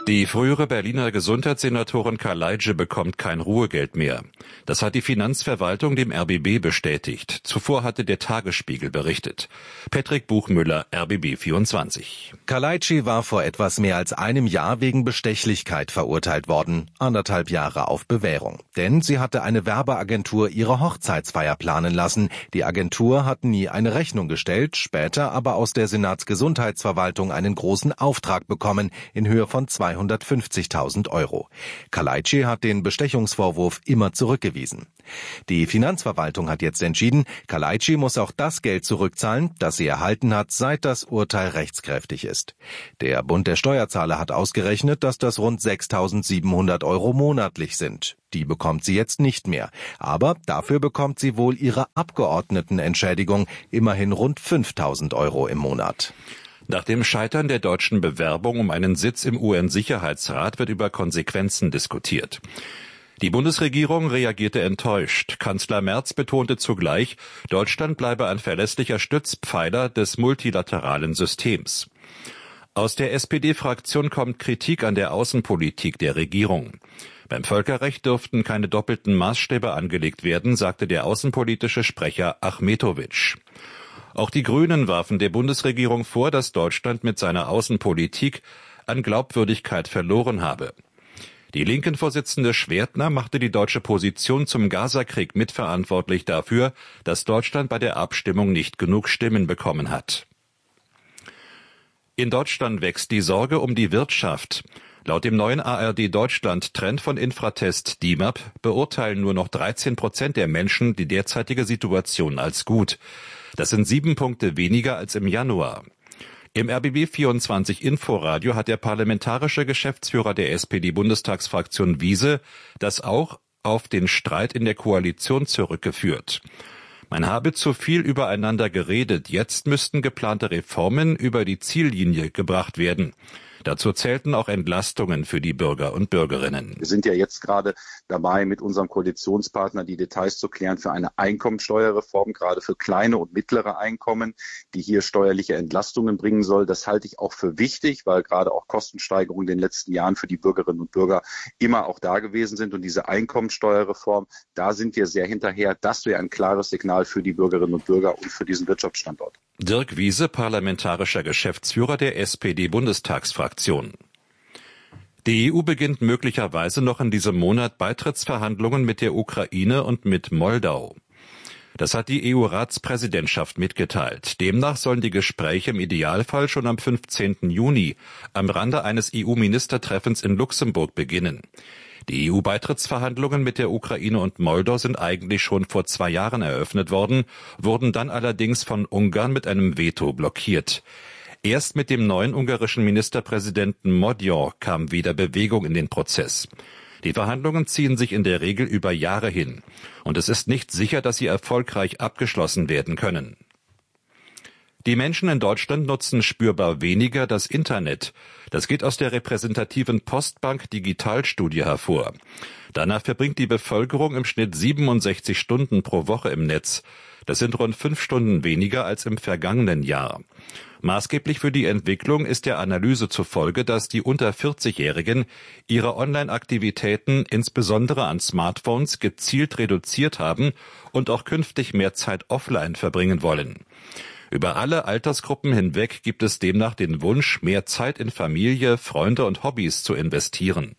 Die frühere Berliner Gesundheitssenatorin Kaleitsche bekommt kein Ruhegeld mehr. Das hat die Finanzverwaltung dem R B B bestätigt. Zuvor hatte der Tagesspiegel berichtet. Patrick Buchmüller, R B B vierundzwanzig. Kaleitsche war vor etwas mehr als einem Jahr wegen Bestechlichkeit verurteilt worden. Anderthalb Jahre auf Bewährung. Denn sie hatte eine Werbeagentur ihre Hochzeitsfeier planen lassen. Die Agentur hat nie eine Rechnung gestellt, später aber aus der Senatsgesundheitsverwaltung einen großen Auftrag bekommen in Höhe von zweihundertfünfzigtausend Euro. Kaleitsche hat den Bestechungsvorwurf immer zurückgewiesen. Die Finanzverwaltung hat jetzt entschieden, Kaleitsche muss auch das Geld zurückzahlen, das sie erhalten hat, seit das Urteil rechtskräftig ist. Der Bund der Steuerzahler hat ausgerechnet, dass das rund sechstausendsiebenhundert Euro monatlich sind. Die bekommt sie jetzt nicht mehr. Aber dafür bekommt sie wohl ihre Abgeordnetenentschädigung, immerhin rund fünftausend Euro im Monat. Nach dem Scheitern der deutschen Bewerbung um einen Sitz im U N-Sicherheitsrat wird über Konsequenzen diskutiert. Die Bundesregierung reagierte enttäuscht. Kanzler Merz betonte zugleich, Deutschland bleibe ein verlässlicher Stützpfeiler des multilateralen Systems. Aus der S P D-Fraktion kommt Kritik an der Außenpolitik der Regierung. Beim Völkerrecht dürften keine doppelten Maßstäbe angelegt werden, sagte der außenpolitische Sprecher Achmetowitsch. Auch die Grünen warfen der Bundesregierung vor, dass Deutschland mit seiner Außenpolitik an Glaubwürdigkeit verloren habe. Die Linken-Vorsitzende Schwertner machte die deutsche Position zum Gazakrieg mitverantwortlich dafür, dass Deutschland bei der Abstimmung nicht genug Stimmen bekommen hat. In Deutschland wächst die Sorge um die Wirtschaft. Laut dem neuen A R D-Deutschland-Trend von Infratest D I M A P beurteilen nur noch dreizehn Prozent der Menschen die derzeitige Situation als gut. Das sind sieben Punkte weniger als im Januar. Im R B B vierundzwanzig Inforadio hat der parlamentarische Geschäftsführer der S P D-Bundestagsfraktion Wiese das auch auf den Streit in der Koalition zurückgeführt. Man habe zu viel übereinander geredet, jetzt müssten geplante Reformen über die Ziellinie gebracht werden. Dazu zählten auch Entlastungen für die Bürger und Bürgerinnen. Wir sind ja jetzt gerade dabei, mit unserem Koalitionspartner die Details zu klären für eine Einkommensteuerreform, gerade für kleine und mittlere Einkommen, die hier steuerliche Entlastungen bringen soll. Das halte ich auch für wichtig, weil gerade auch Kostensteigerungen in den letzten Jahren für die Bürgerinnen und Bürger immer auch da gewesen sind. Und diese Einkommensteuerreform, da sind wir sehr hinterher. Das wäre ein klares Signal für die Bürgerinnen und Bürger und für diesen Wirtschaftsstandort. Dirk Wiese, parlamentarischer Geschäftsführer der S P D-Bundestagsfraktion. Die E U beginnt möglicherweise noch in diesem Monat Beitrittsverhandlungen mit der Ukraine und mit Moldau. Das hat die E U-Ratspräsidentschaft mitgeteilt. Demnach sollen die Gespräche im Idealfall schon am fünfzehnten Juni am Rande eines E U-Ministertreffens in Luxemburg beginnen. Die E U-Beitrittsverhandlungen mit der Ukraine und Moldau sind eigentlich schon vor zwei Jahren eröffnet worden, wurden dann allerdings von Ungarn mit einem Veto blockiert. Erst mit dem neuen ungarischen Ministerpräsidenten Modyon kam wieder Bewegung in den Prozess. Die Verhandlungen ziehen sich in der Regel über Jahre hin, und es ist nicht sicher, dass sie erfolgreich abgeschlossen werden können. Die Menschen in Deutschland nutzen spürbar weniger das Internet. Das geht aus der repräsentativen Postbank Digitalstudie hervor. Danach verbringt die Bevölkerung im Schnitt siebenundsechzig Stunden pro Woche im Netz. Das sind rund fünf Stunden weniger als im vergangenen Jahr. Maßgeblich für die Entwicklung ist der Analyse zufolge, dass die unter vierzig-Jährigen ihre Online-Aktivitäten insbesondere an Smartphones gezielt reduziert haben und auch künftig mehr Zeit offline verbringen wollen. Über alle Altersgruppen hinweg gibt es demnach den Wunsch, mehr Zeit in Familie, Freunde und Hobbys zu investieren.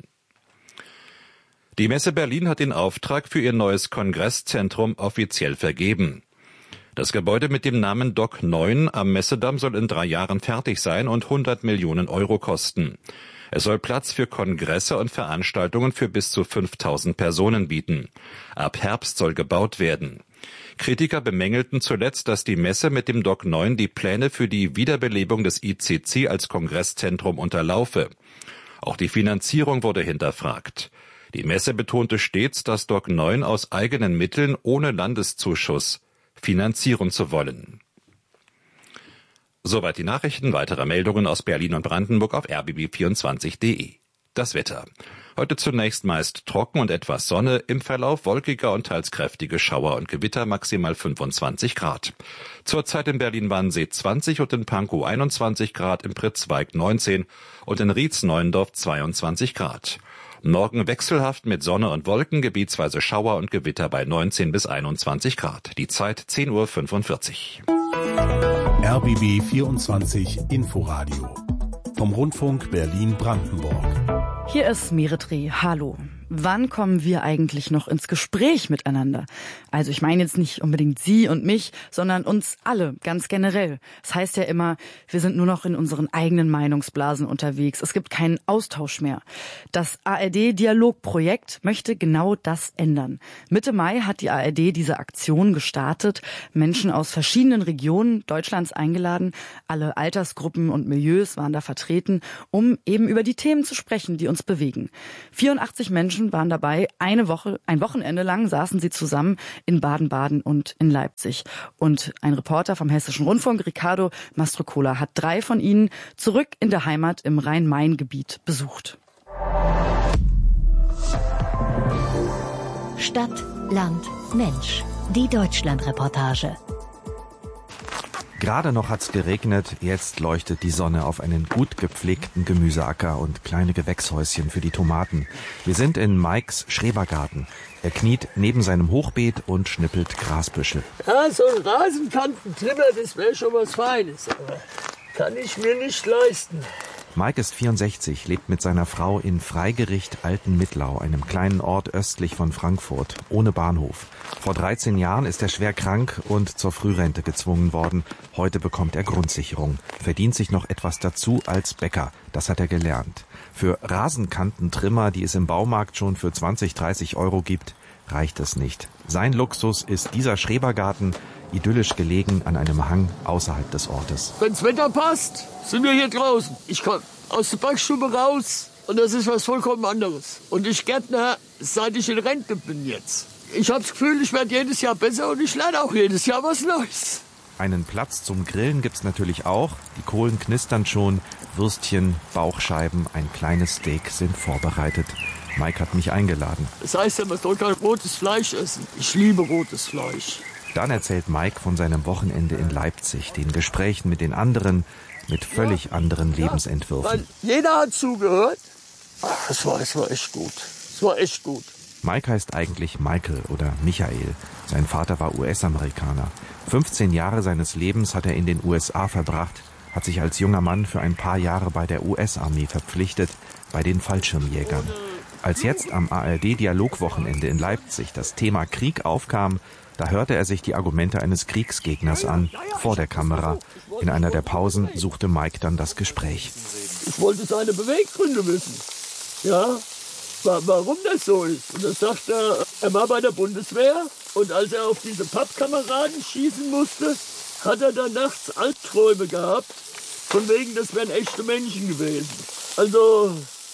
Die Messe Berlin hat den Auftrag für ihr neues Kongresszentrum offiziell vergeben. Das Gebäude mit dem Namen Dock neun am Messedamm soll in drei Jahren fertig sein und hundert Millionen Euro kosten. Es soll Platz für Kongresse und Veranstaltungen für bis zu fünftausend Personen bieten. Ab Herbst soll gebaut werden. Kritiker bemängelten zuletzt, dass die Messe mit dem Dock neun die Pläne für die Wiederbelebung des I C C als Kongresszentrum unterlaufe. Auch die Finanzierung wurde hinterfragt. Die Messe betonte stets, dass Dock neun aus eigenen Mitteln ohne Landeszuschuss finanzieren zu wollen. Soweit die Nachrichten. Weitere Meldungen aus Berlin und Brandenburg auf r b b vierundzwanzig punkt d e. Das Wetter. Heute zunächst meist trocken und etwas Sonne, im Verlauf wolkiger und teils kräftige Schauer und Gewitter, maximal fünfundzwanzig Grad. Zurzeit in Berlin-Wannsee zwanzig und in Pankow einundzwanzig Grad, im Pritzweig neunzehn und in Rietz-Neuendorf zweiundzwanzig Grad. Morgen wechselhaft mit Sonne und Wolken, gebietsweise Schauer und Gewitter bei neunzehn bis einundzwanzig Grad. Die Zeit zehn Uhr fünfundvierzig. R B B vierundzwanzig Inforadio vom Rundfunk Berlin-Brandenburg. Hier ist Meretri. Hallo. Wann kommen wir eigentlich noch ins Gespräch miteinander? Also ich meine jetzt nicht unbedingt Sie und mich, sondern uns alle, ganz generell. Es heißt ja immer, wir sind nur noch in unseren eigenen Meinungsblasen unterwegs. Es gibt keinen Austausch mehr. Das A R D-Dialogprojekt möchte genau das ändern. Mitte Mai hat die A R D diese Aktion gestartet, Menschen aus verschiedenen Regionen Deutschlands eingeladen. Alle Altersgruppen und Milieus waren da vertreten, um eben über die Themen zu sprechen, die uns bewegen. vierundachtzig Menschen waren dabei. Eine Woche, ein Wochenende lang saßen sie zusammen in Baden-Baden und in Leipzig. Und ein Reporter vom Hessischen Rundfunk, Ricardo Mastrocola, hat drei von ihnen zurück in der Heimat im Rhein-Main-Gebiet besucht. Stadt, Land, Mensch. Die Deutschland-Reportage. Gerade noch hat's geregnet, jetzt leuchtet die Sonne auf einen gut gepflegten Gemüseacker und kleine Gewächshäuschen für die Tomaten. Wir sind in Mikes Schrebergarten. Er kniet neben seinem Hochbeet und schnippelt Grasbüschel. Ja, so ein Rasenkantentrimmer, das wäre schon was Feines, aber kann ich mir nicht leisten. Mike ist vierundsechzig, lebt mit seiner Frau in Freigericht Altenmittlau, einem kleinen Ort östlich von Frankfurt, ohne Bahnhof. Vor dreizehn Jahren ist er schwer krank und zur Frührente gezwungen worden. Heute bekommt er Grundsicherung, verdient sich noch etwas dazu als Bäcker. Das hat er gelernt. Für Rasenkantentrimmer, die es im Baumarkt schon für zwanzig, dreißig Euro gibt, reicht es nicht. Sein Luxus ist dieser Schrebergarten, idyllisch gelegen an einem Hang außerhalb des Ortes. Wenn's Wetter passt, sind wir hier draußen. Ich komme aus der Backstube raus und das ist was vollkommen anderes. Und ich Gärtner, seit ich in Rente bin jetzt. Ich habe das Gefühl, ich werde jedes Jahr besser und ich lerne auch jedes Jahr was Neues. Einen Platz zum Grillen gibt's natürlich auch. Die Kohlen knistern schon, Würstchen, Bauchscheiben, ein kleines Steak sind vorbereitet. Mike hat mich eingeladen. Das heißt ja, man soll kein rotes Fleisch essen. Ich liebe rotes Fleisch. Dann erzählt Mike von seinem Wochenende in Leipzig, den Gesprächen mit den anderen, mit völlig anderen Lebensentwürfen. Weil jeder hat zugehört. Ach, das war, das war echt gut. Das war echt gut. Mike heißt eigentlich Michael oder Michael. Sein Vater war U S-Amerikaner. fünfzehn Jahre seines Lebens hat er in den U S A verbracht, hat sich als junger Mann für ein paar Jahre bei der U S-Armee verpflichtet, bei den Fallschirmjägern. Als jetzt am A R D-Dialogwochenende in Leipzig das Thema Krieg aufkam, da hörte er sich die Argumente eines Kriegsgegners an, vor der Kamera. In einer der Pausen suchte Mike dann das Gespräch. Ich wollte seine Beweggründe wissen. Ja, warum das so ist. Und das sagt er, er war bei der Bundeswehr und als er auf diese Pappkameraden schießen musste, hat er dann nachts Albträume gehabt, von wegen, das wären echte Menschen gewesen. Also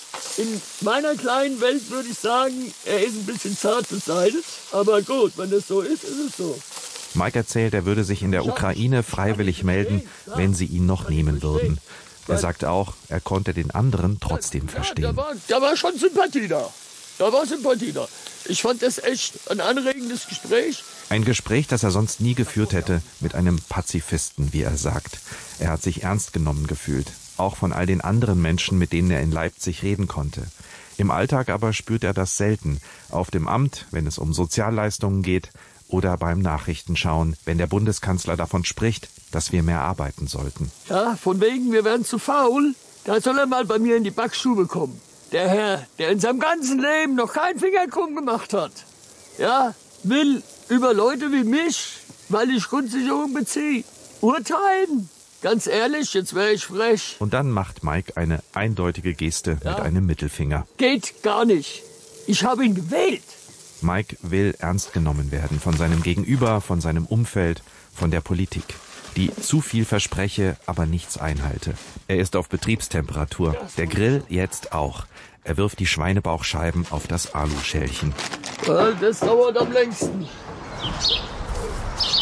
in meiner kleinen Welt würde ich sagen, er ist ein bisschen zart beseitigt. Aber gut, wenn das so ist, ist es so. Mike erzählt, er würde sich in der Ukraine freiwillig melden, wenn sie ihn noch nehmen würden. Er sagt auch, er konnte den anderen trotzdem verstehen. Ja, da, war, da war schon Sympathie da. Da war Sympathie da. Ich fand das echt ein anregendes Gespräch. Ein Gespräch, das er sonst nie geführt hätte, mit einem Pazifisten, wie er sagt. Er hat sich ernst genommen gefühlt, auch von all den anderen Menschen, mit denen er in Leipzig reden konnte. Im Alltag aber spürt er das selten. Auf dem Amt, wenn es um Sozialleistungen geht, oder beim Nachrichtenschauen, wenn der Bundeskanzler davon spricht, dass wir mehr arbeiten sollten. Ja, von wegen, wir werden zu faul. Da soll er mal bei mir in die Backstube kommen. Der Herr, der in seinem ganzen Leben noch keinen Finger krumm gemacht hat, ja, will über Leute wie mich, weil ich Grundsicherung beziehe, urteilen. Ganz ehrlich, jetzt wäre ich frech. Und dann macht Mike eine eindeutige Geste ja. mit einem Mittelfinger. Geht gar nicht. Ich habe ihn gewählt. Mike will ernst genommen werden von seinem Gegenüber, von seinem Umfeld, von der Politik, die zu viel verspreche, aber nichts einhalte. Er ist auf Betriebstemperatur, der Grill jetzt auch. Er wirft die Schweinebauchscheiben auf das Aluschälchen. Das dauert am längsten.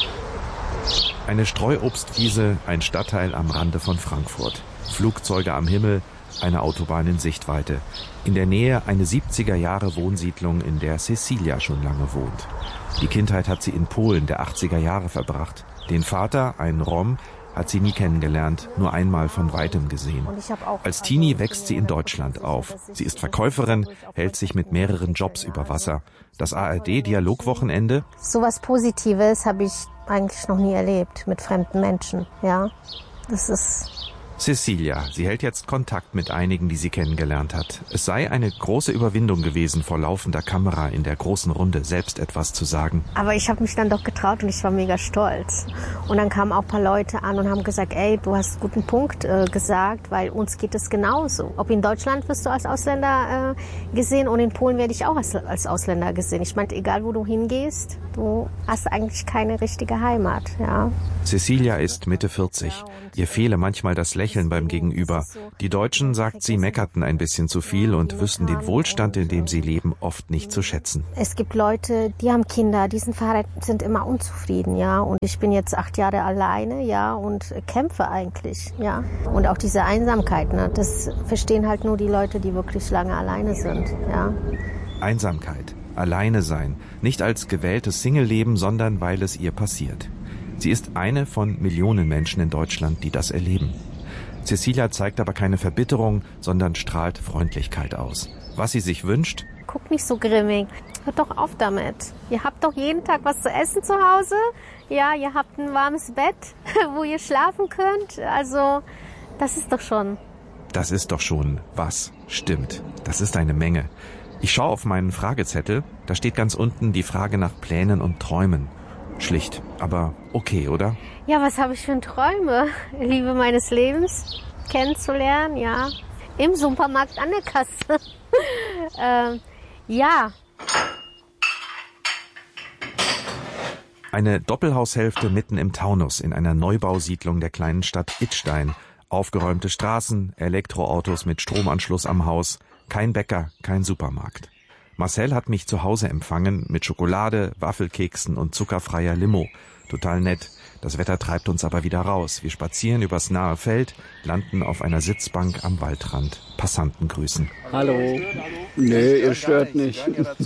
Eine Streuobstwiese, ein Stadtteil am Rande von Frankfurt. Flugzeuge am Himmel, Eine Autobahn in Sichtweite. In der Nähe eine siebziger-Jahre-Wohnsiedlung, in der Cecilia schon lange wohnt. Die Kindheit hat sie in Polen der achtziger Jahre verbracht. Den Vater, einen Rom, hat sie nie kennengelernt, nur einmal von Weitem gesehen. Als Teenie wächst sie in Deutschland auf. Sie ist Verkäuferin, hält sich mit mehreren Jobs über Wasser. Das A R D-Dialogwochenende? So was Positives habe ich eigentlich noch nie erlebt mit fremden Menschen. Ja, das ist... Cecilia, sie hält jetzt Kontakt mit einigen, die sie kennengelernt hat. Es sei eine große Überwindung gewesen, vor laufender Kamera in der großen Runde selbst etwas zu sagen. Aber ich habe mich dann doch getraut und ich war mega stolz. Und dann kamen auch ein paar Leute an und haben gesagt, ey, du hast einen guten Punkt äh, gesagt, weil uns geht es genauso. Ob in Deutschland wirst du als Ausländer äh, gesehen und in Polen werde ich auch als, als Ausländer gesehen. Ich meine, egal wo du hingehst, du hast eigentlich keine richtige Heimat. Ja. Cecilia ist Mitte vierzig. Ihr fehle manchmal das Lächeln beim Gegenüber. Die Deutschen, sagt sie, meckerten ein bisschen zu viel und wüssten den Wohlstand, in dem sie leben, oft nicht zu schätzen. Es gibt Leute, die haben Kinder, die sind verheiratet, sind immer unzufrieden, ja. Und ich bin jetzt acht Jahre alleine, ja, und kämpfe eigentlich, ja. Und auch diese Einsamkeit, ne, das verstehen halt nur die Leute, die wirklich lange alleine sind, ja. Einsamkeit, alleine sein, nicht als gewähltes Single-Leben, sondern weil es ihr passiert. Sie ist eine von Millionen Menschen in Deutschland, die das erleben. Cecilia zeigt aber keine Verbitterung, sondern strahlt Freundlichkeit aus. Was sie sich wünscht? Guck nicht so grimmig. Hört doch auf damit. Ihr habt doch jeden Tag was zu essen zu Hause. Ja, ihr habt ein warmes Bett, wo ihr schlafen könnt. Also, das ist doch schon. Das ist doch schon was. Stimmt. Das ist eine Menge. Ich schaue auf meinen Fragezettel. Da steht ganz unten die Frage nach Plänen und Träumen. Schlicht, aber okay, oder? Ja, was habe ich für Träume? Liebe meines Lebens kennenzulernen, ja. Im Supermarkt an der Kasse. ähm, ja. Eine Doppelhaushälfte mitten im Taunus in einer Neubausiedlung der kleinen Stadt Idstein. Aufgeräumte Straßen, Elektroautos mit Stromanschluss am Haus. Kein Bäcker, kein Supermarkt. Marcel hat mich zu Hause empfangen mit Schokolade, Waffelkeksen und zuckerfreier Limo. Total nett. Das Wetter treibt uns aber wieder raus. Wir spazieren übers nahe Feld, landen auf einer Sitzbank am Waldrand. Passanten grüßen. Hallo. Nee, ihr stört nicht.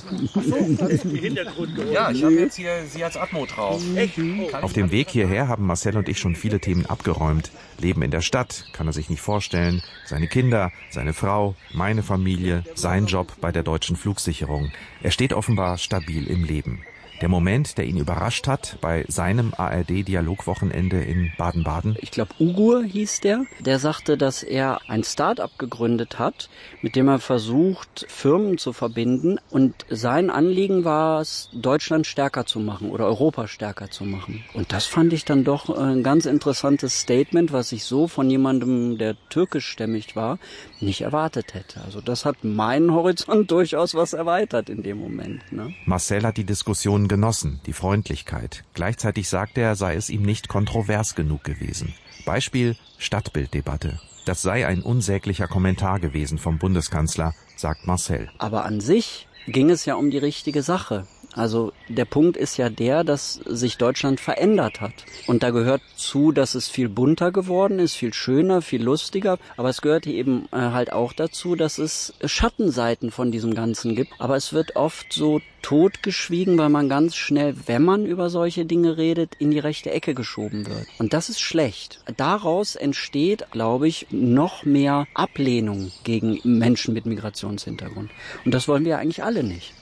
Ja, ich habe jetzt hier Sie als Atmo drauf. Auf dem Weg hierher haben Marcel und ich schon viele Themen abgeräumt. Leben in der Stadt, kann er sich nicht vorstellen. Seine Kinder, seine Frau, meine Familie, sein Job bei der Deutschen Flugsicherung. Er steht offenbar stabil im Leben. Der Moment, der ihn überrascht hat bei seinem A R D-Dialogwochenende in Baden-Baden. Ich glaube, Ugur hieß der. Der sagte, dass er ein Start-up gegründet hat, mit dem er versucht, Firmen zu verbinden. Und sein Anliegen war es, Deutschland stärker zu machen oder Europa stärker zu machen. Und das fand ich dann doch ein ganz interessantes Statement, was ich so von jemandem, der türkischstämmig war, nicht erwartet hätte. Also das hat meinen Horizont durchaus was erweitert in dem Moment. Ne? Marcel hat die Diskussion genossen, die Freundlichkeit. Gleichzeitig sagt er, sei es ihm nicht kontrovers genug gewesen. Beispiel Stadtbilddebatte. Das sei ein unsäglicher Kommentar gewesen vom Bundeskanzler, sagt Marcel. Aber an sich ging es ja um die richtige Sache. Also der Punkt ist ja der, dass sich Deutschland verändert hat. Und da gehört zu, dass es viel bunter geworden ist, viel schöner, viel lustiger. Aber es gehört eben halt auch dazu, dass es Schattenseiten von diesem Ganzen gibt. Aber es wird oft so totgeschwiegen, weil man ganz schnell, wenn man über solche Dinge redet, in die rechte Ecke geschoben wird. Und das ist schlecht. Daraus entsteht, glaube ich, noch mehr Ablehnung gegen Menschen mit Migrationshintergrund. Und das wollen wir eigentlich alle nicht.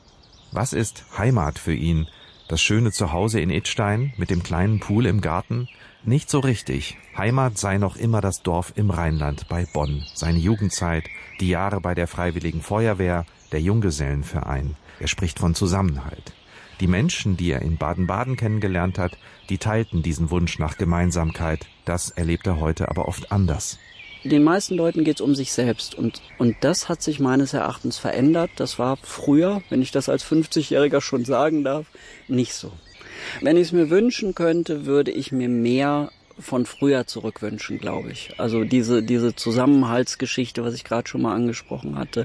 Was ist Heimat für ihn? Das schöne Zuhause in Idstein mit dem kleinen Pool im Garten? Nicht so richtig. Heimat sei noch immer das Dorf im Rheinland bei Bonn. Seine Jugendzeit, die Jahre bei der Freiwilligen Feuerwehr, der Junggesellenverein. Er spricht von Zusammenhalt. Die Menschen, die er in Baden-Baden kennengelernt hat, die teilten diesen Wunsch nach Gemeinsamkeit. Das erlebt er heute aber oft anders. Den meisten Leuten geht es um sich selbst und, und das hat sich meines Erachtens verändert. Das war früher, wenn ich das als fünfzigjähriger schon sagen darf, nicht so. Wenn ich es mir wünschen könnte, würde ich mir mehr von früher zurückwünschen, glaube ich. Also diese, diese Zusammenhaltsgeschichte, was ich gerade schon mal angesprochen hatte.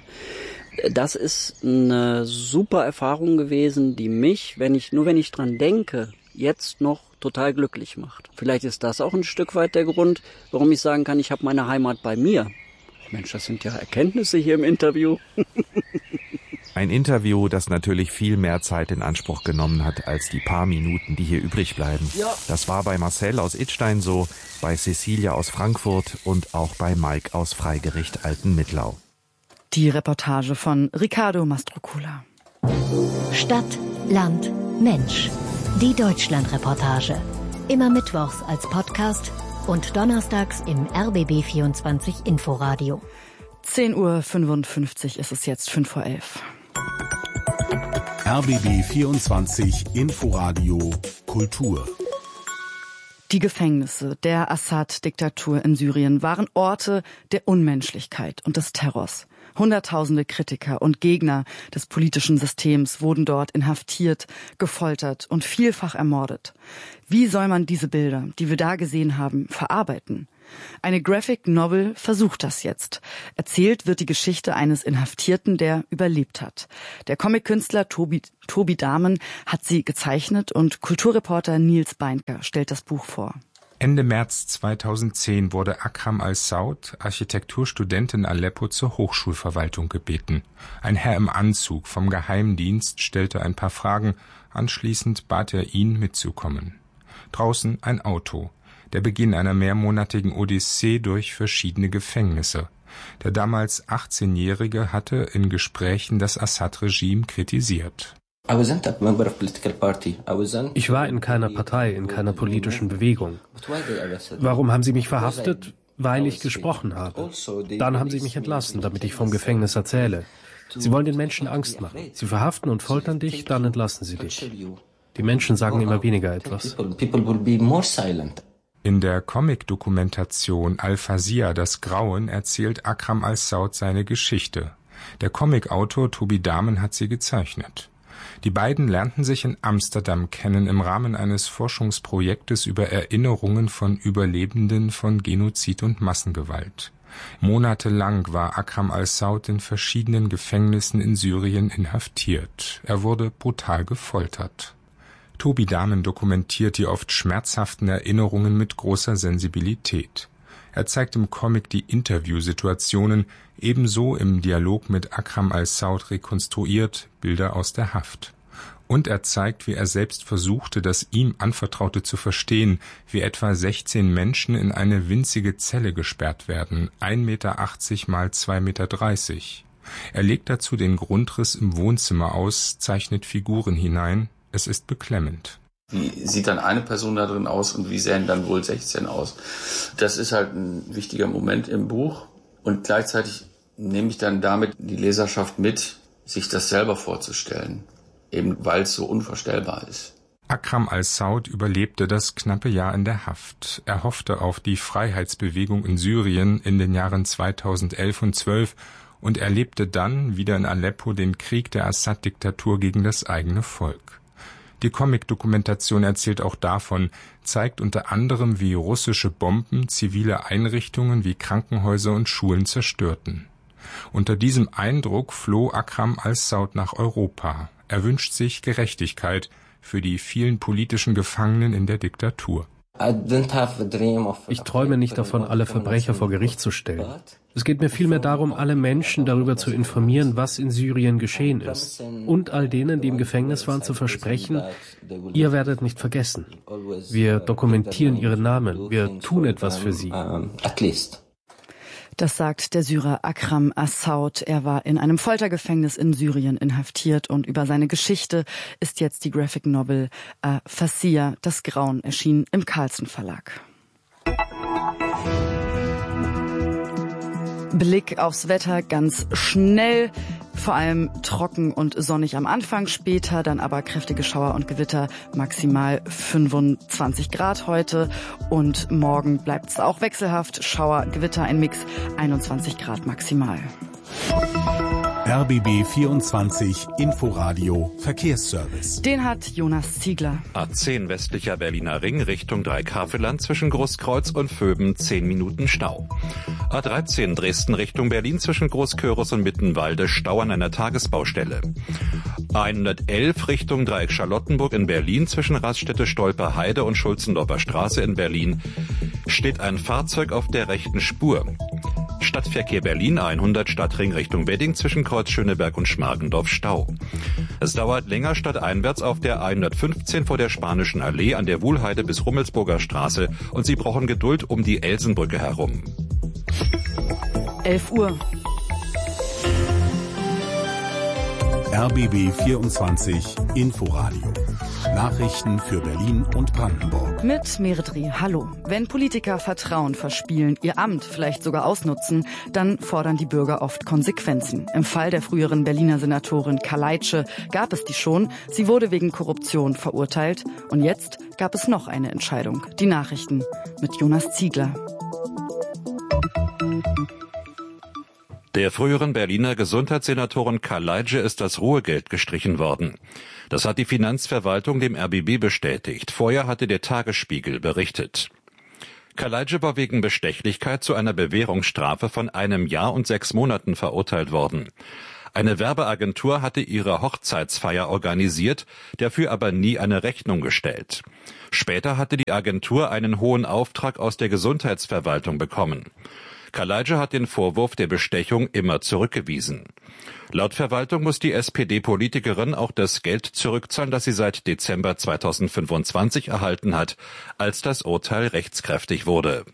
Das ist eine super Erfahrung gewesen, die mich, wenn ich nur wenn ich dran denke, jetzt noch total glücklich macht. Vielleicht ist das auch ein Stück weit der Grund, warum ich sagen kann, ich habe meine Heimat bei mir. Mensch, das sind ja Erkenntnisse hier im Interview. Ein Interview, das natürlich viel mehr Zeit in Anspruch genommen hat als die paar Minuten, die hier übrig bleiben. Ja. Das war bei Marcel aus Idstein so, bei Cecilia aus Frankfurt und auch bei Mike aus Freigericht Altenmittlau. Die Reportage von Riccardo Mastrocola. Stadt, Land, Mensch. Die Deutschlandreportage. Immer mittwochs als Podcast und donnerstags im R B B vierundzwanzig Inforadio. zehn Uhr fünfundfünfzig ist es jetzt, fünf vor elf. R B B vierundzwanzig Inforadio Kultur. Die Gefängnisse der Assad-Diktatur in Syrien waren Orte der Unmenschlichkeit und des Terrors. Hunderttausende Kritiker und Gegner des politischen Systems wurden dort inhaftiert, gefoltert und vielfach ermordet. Wie soll man diese Bilder, die wir da gesehen haben, verarbeiten? Eine Graphic Novel versucht das jetzt. Erzählt wird die Geschichte eines Inhaftierten, der überlebt hat. Der Comic-Künstler Tobi, Tobi Dahmen hat sie gezeichnet und Kulturreporter Nils Beinker stellt das Buch vor. Ende März zweitausendzehn wurde Akram al-Saud, Architekturstudent in Aleppo, zur Hochschulverwaltung gebeten. Ein Herr im Anzug vom Geheimdienst stellte ein paar Fragen, anschließend bat er ihn mitzukommen. Draußen ein Auto, der Beginn einer mehrmonatigen Odyssee durch verschiedene Gefängnisse. Der damals achtzehnjährige hatte in Gesprächen das Assad-Regime kritisiert. Ich war in keiner Partei, in keiner politischen Bewegung. Warum haben Sie mich verhaftet? Weil ich gesprochen habe. Dann haben Sie mich entlassen, damit ich vom Gefängnis erzähle. Sie wollen den Menschen Angst machen. Sie verhaften und foltern dich, dann entlassen sie dich. Die Menschen sagen immer weniger etwas. In der Comic-Dokumentation Al-Fazia, das Grauen, erzählt Akram al-Saud seine Geschichte. Der Comicautor Tobi Dahmen hat sie gezeichnet. Die beiden lernten sich in Amsterdam kennen im Rahmen eines Forschungsprojektes über Erinnerungen von Überlebenden von Genozid und Massengewalt. Monatelang war Akram al-Saud in verschiedenen Gefängnissen in Syrien inhaftiert. Er wurde brutal gefoltert. Tobi Dahmen dokumentiert die oft schmerzhaften Erinnerungen mit großer Sensibilität. Er zeigt im Comic die Interviewsituationen, ebenso im Dialog mit Akram al-Saud rekonstruiert Bilder aus der Haft. Und er zeigt, wie er selbst versuchte, das ihm Anvertraute zu verstehen, wie etwa sechzehn Menschen in eine winzige Zelle gesperrt werden, ein Meter achtzig mal zwei Meter dreißig. Er legt dazu den Grundriss im Wohnzimmer aus, zeichnet Figuren hinein. Es ist beklemmend. Wie sieht dann eine Person da drin aus und wie sehen dann wohl sechzehn aus? Das ist halt ein wichtiger Moment im Buch und gleichzeitig nehme ich dann damit die Leserschaft mit, sich das selber vorzustellen, eben weil es so unvorstellbar ist. Akram al-Saud überlebte das knappe Jahr in der Haft. Er hoffte auf die Freiheitsbewegung in Syrien in den Jahren zweitausendelf und zwölf und erlebte dann wieder in Aleppo den Krieg der Assad-Diktatur gegen das eigene Volk. Die Comic-Dokumentation erzählt auch davon, zeigt unter anderem, wie russische Bomben zivile Einrichtungen wie Krankenhäuser und Schulen zerstörten. Unter diesem Eindruck floh Akram al-Saud nach Europa. Er wünscht sich Gerechtigkeit für die vielen politischen Gefangenen in der Diktatur. Ich träume nicht davon, alle Verbrecher vor Gericht zu stellen. Es geht mir vielmehr darum, alle Menschen darüber zu informieren, was in Syrien geschehen ist. Und all denen, die im Gefängnis waren, zu versprechen, ihr werdet nicht vergessen. Wir dokumentieren ihre Namen. Wir tun etwas für sie. Das sagt der Syrer Akram al-Saud. Er war in einem Foltergefängnis in Syrien inhaftiert und über seine Geschichte ist jetzt die Graphic Novel äh, Fazia, das Grauen, erschienen im Carlsen Verlag. Blick aufs Wetter ganz schnell. Vor allem trocken und sonnig am Anfang, später dann aber kräftige Schauer und Gewitter, maximal fünfundzwanzig Grad heute und morgen bleibt es auch wechselhaft, Schauer, Gewitter, ein Mix, einundzwanzig Grad maximal. R B B vierundzwanzig Inforadio Verkehrsservice. Den hat Jonas Ziegler. A zehn westlicher Berliner Ring Richtung Dreieckhavelland zwischen Großkreuz und Vöben zehn Minuten Stau. A dreizehn Dresden Richtung Berlin zwischen Großköris und Mittenwalde Stau an einer Tagesbaustelle. A hundertelf Richtung Dreieck Charlottenburg in Berlin zwischen Raststätte Stolper-Heide und Schulzendorfer Straße in Berlin steht ein Fahrzeug auf der rechten Spur. Stadtverkehr Berlin hundert Stadtring Richtung Wedding zwischen Kreuz Schöneberg und Schmargendorf Stau. Es dauert länger stadteinwärts auf der hundertfünfzehn vor der Spanischen Allee an der Wuhlheide bis Rummelsburger Straße und Sie brauchen Geduld um die Elsenbrücke herum. elf Uhr. R B B vierundzwanzig Inforadio. Nachrichten für Berlin und Brandenburg. Mit Meredri, hallo. Wenn Politiker Vertrauen verspielen, ihr Amt vielleicht sogar ausnutzen, dann fordern die Bürger oft Konsequenzen. Im Fall der früheren Berliner Senatorin Kaleitsche gab es die schon. Sie wurde wegen Korruption verurteilt. Und jetzt gab es noch eine Entscheidung. Die Nachrichten mit Jonas Ziegler. Der früheren Berliner Gesundheitssenatorin Kaleitsche ist das Ruhegeld gestrichen worden. Das hat die Finanzverwaltung dem R B B bestätigt. Vorher hatte der Tagesspiegel berichtet. Kaleitsche war wegen Bestechlichkeit zu einer Bewährungsstrafe von einem Jahr und sechs Monaten verurteilt worden. Eine Werbeagentur hatte ihre Hochzeitsfeier organisiert, dafür aber nie eine Rechnung gestellt. Später hatte die Agentur einen hohen Auftrag aus der Gesundheitsverwaltung bekommen. Kaleitsche hat den Vorwurf der Bestechung immer zurückgewiesen. Laut Verwaltung muss die S P D-Politikerin auch das Geld zurückzahlen, das sie seit Dezember zweitausendfünfundzwanzig erhalten hat, als das Urteil rechtskräftig wurde.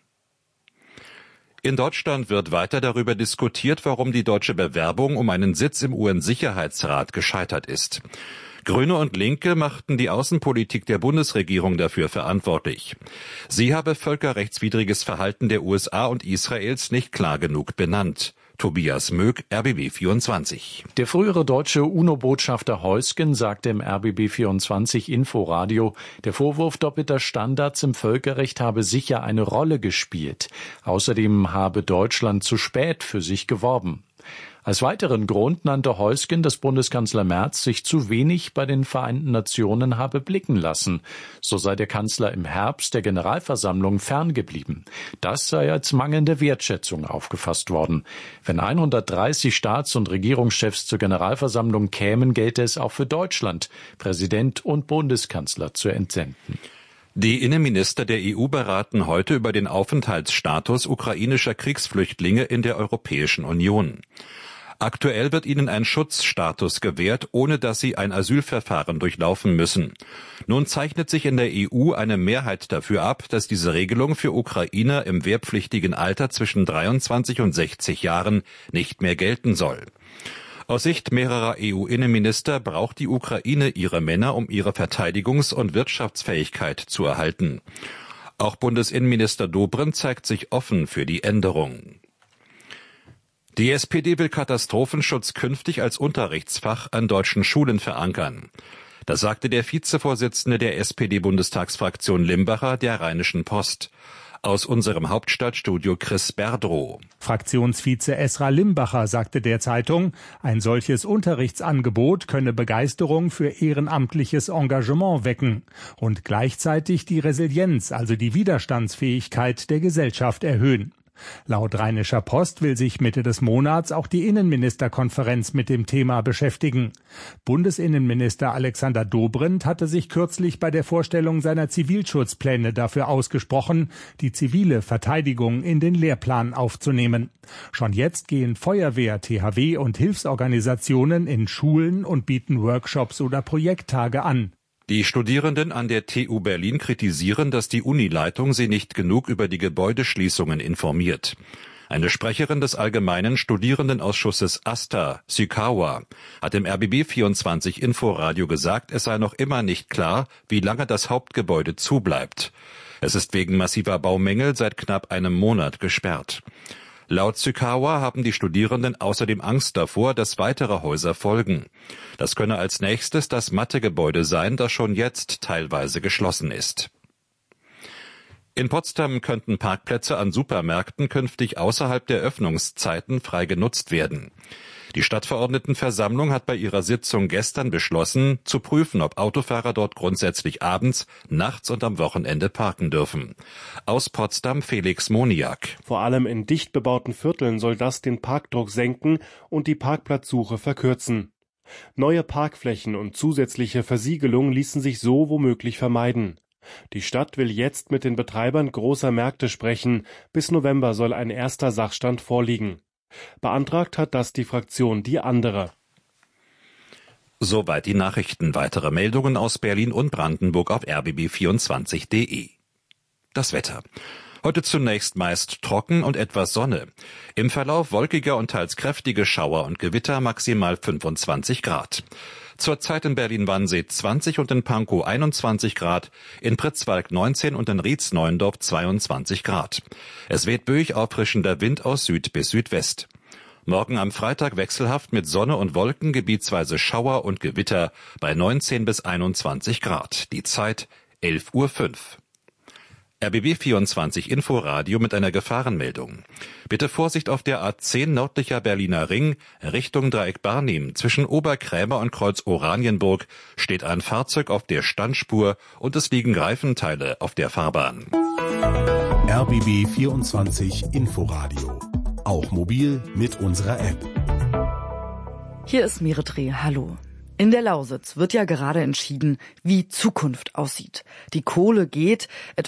In Deutschland wird weiter darüber diskutiert, warum die deutsche Bewerbung um einen Sitz im U N-Sicherheitsrat gescheitert ist. Grüne und Linke machten die Außenpolitik der Bundesregierung dafür verantwortlich. Sie habe völkerrechtswidriges Verhalten der U S A und Israels nicht klar genug benannt. Tobias Möck, R B B vierundzwanzig. Der frühere deutsche UNO-Botschafter Heusgen sagte im R B B vierundzwanzig Inforadio, der Vorwurf doppelter Standards im Völkerrecht habe sicher eine Rolle gespielt. Außerdem habe Deutschland zu spät für sich geworben. Als weiteren Grund nannte Heusgen, dass Bundeskanzler Merz sich zu wenig bei den Vereinten Nationen habe blicken lassen. So sei der Kanzler im Herbst der Generalversammlung ferngeblieben. Das sei als mangelnde Wertschätzung aufgefasst worden. Wenn hundertdreißig Staats- und Regierungschefs zur Generalversammlung kämen, gelte es auch für Deutschland, Präsident und Bundeskanzler zu entsenden. Die Innenminister der E U beraten heute über den Aufenthaltsstatus ukrainischer Kriegsflüchtlinge in der Europäischen Union. Aktuell wird ihnen ein Schutzstatus gewährt, ohne dass sie ein Asylverfahren durchlaufen müssen. Nun zeichnet sich in der E U eine Mehrheit dafür ab, dass diese Regelung für Ukrainer im wehrpflichtigen Alter zwischen dreiundzwanzig und sechzig Jahren nicht mehr gelten soll. Aus Sicht mehrerer E U-Innenminister braucht die Ukraine ihre Männer, um ihre Verteidigungs- und Wirtschaftsfähigkeit zu erhalten. Auch Bundesinnenminister Dobrindt zeigt sich offen für die Änderung. Die S P D will Katastrophenschutz künftig als Unterrichtsfach an deutschen Schulen verankern. Das sagte der Vizevorsitzende der S P D-Bundestagsfraktion Limbacher der Rheinischen Post. Aus unserem Hauptstadtstudio Chris Berdrow. Fraktionsvize Esra Limbacher sagte der Zeitung, ein solches Unterrichtsangebot könne Begeisterung für ehrenamtliches Engagement wecken und gleichzeitig die Resilienz, also die Widerstandsfähigkeit der Gesellschaft erhöhen. Laut Rheinischer Post will sich Mitte des Monats auch die Innenministerkonferenz mit dem Thema beschäftigen. Bundesinnenminister Alexander Dobrindt hatte sich kürzlich bei der Vorstellung seiner Zivilschutzpläne dafür ausgesprochen, die zivile Verteidigung in den Lehrplan aufzunehmen. Schon jetzt gehen Feuerwehr, T H W und Hilfsorganisationen in Schulen und bieten Workshops oder Projekttage an. Die Studierenden an der T U Berlin kritisieren, dass die Unileitung sie nicht genug über die Gebäudeschließungen informiert. Eine Sprecherin des Allgemeinen Studierendenausschusses AStA, Sykawa, hat im R B B vierundzwanzig Inforadio gesagt, es sei noch immer nicht klar, wie lange das Hauptgebäude zubleibt. Es ist wegen massiver Baumängel seit knapp einem Monat gesperrt. Laut Sykawa haben die Studierenden außerdem Angst davor, dass weitere Häuser folgen. Das könne als nächstes das Mathegebäude sein, das schon jetzt teilweise geschlossen ist. In Potsdam könnten Parkplätze an Supermärkten künftig außerhalb der Öffnungszeiten frei genutzt werden. Die Stadtverordnetenversammlung hat bei ihrer Sitzung gestern beschlossen, zu prüfen, ob Autofahrer dort grundsätzlich abends, nachts und am Wochenende parken dürfen. Aus Potsdam Felix Moniak. Vor allem in dicht bebauten Vierteln soll das den Parkdruck senken und die Parkplatzsuche verkürzen. Neue Parkflächen und zusätzliche Versiegelung ließen sich so womöglich vermeiden. Die Stadt will jetzt mit den Betreibern großer Märkte sprechen. Bis November soll ein erster Sachstand vorliegen. Beantragt hat das die Fraktion Die Andere. Soweit die Nachrichten. Weitere Meldungen aus Berlin und Brandenburg auf r b b vierundzwanzig punkt d e. Das Wetter. Heute zunächst meist trocken und etwas Sonne. Im Verlauf wolkiger und teils kräftige Schauer und Gewitter, maximal fünfundzwanzig Grad. Zurzeit in Berlin-Wannsee zwanzig und in Pankow einundzwanzig Grad, in Pritzwalk neunzehn und in Rietz-Neuendorf zweiundzwanzig Grad. Es weht böig auffrischender Wind aus Süd bis Südwest. Morgen am Freitag wechselhaft mit Sonne und Wolken, gebietsweise Schauer und Gewitter bei neunzehn bis einundzwanzig Grad. Die Zeit elf Uhr fünf. R B B vierundzwanzig Inforadio mit einer Gefahrenmeldung. Bitte Vorsicht auf der A zehn nördlicher Berliner Ring Richtung Dreieck Barnim. Zwischen Oberkrämer und Kreuz Oranienburg steht ein Fahrzeug auf der Standspur und es liegen Reifenteile auf der Fahrbahn. R B B vierundzwanzig Inforadio. Auch mobil mit unserer App. Hier ist Meredre, hallo. In der Lausitz wird ja gerade entschieden, wie Zukunft aussieht. Die Kohle geht, etwa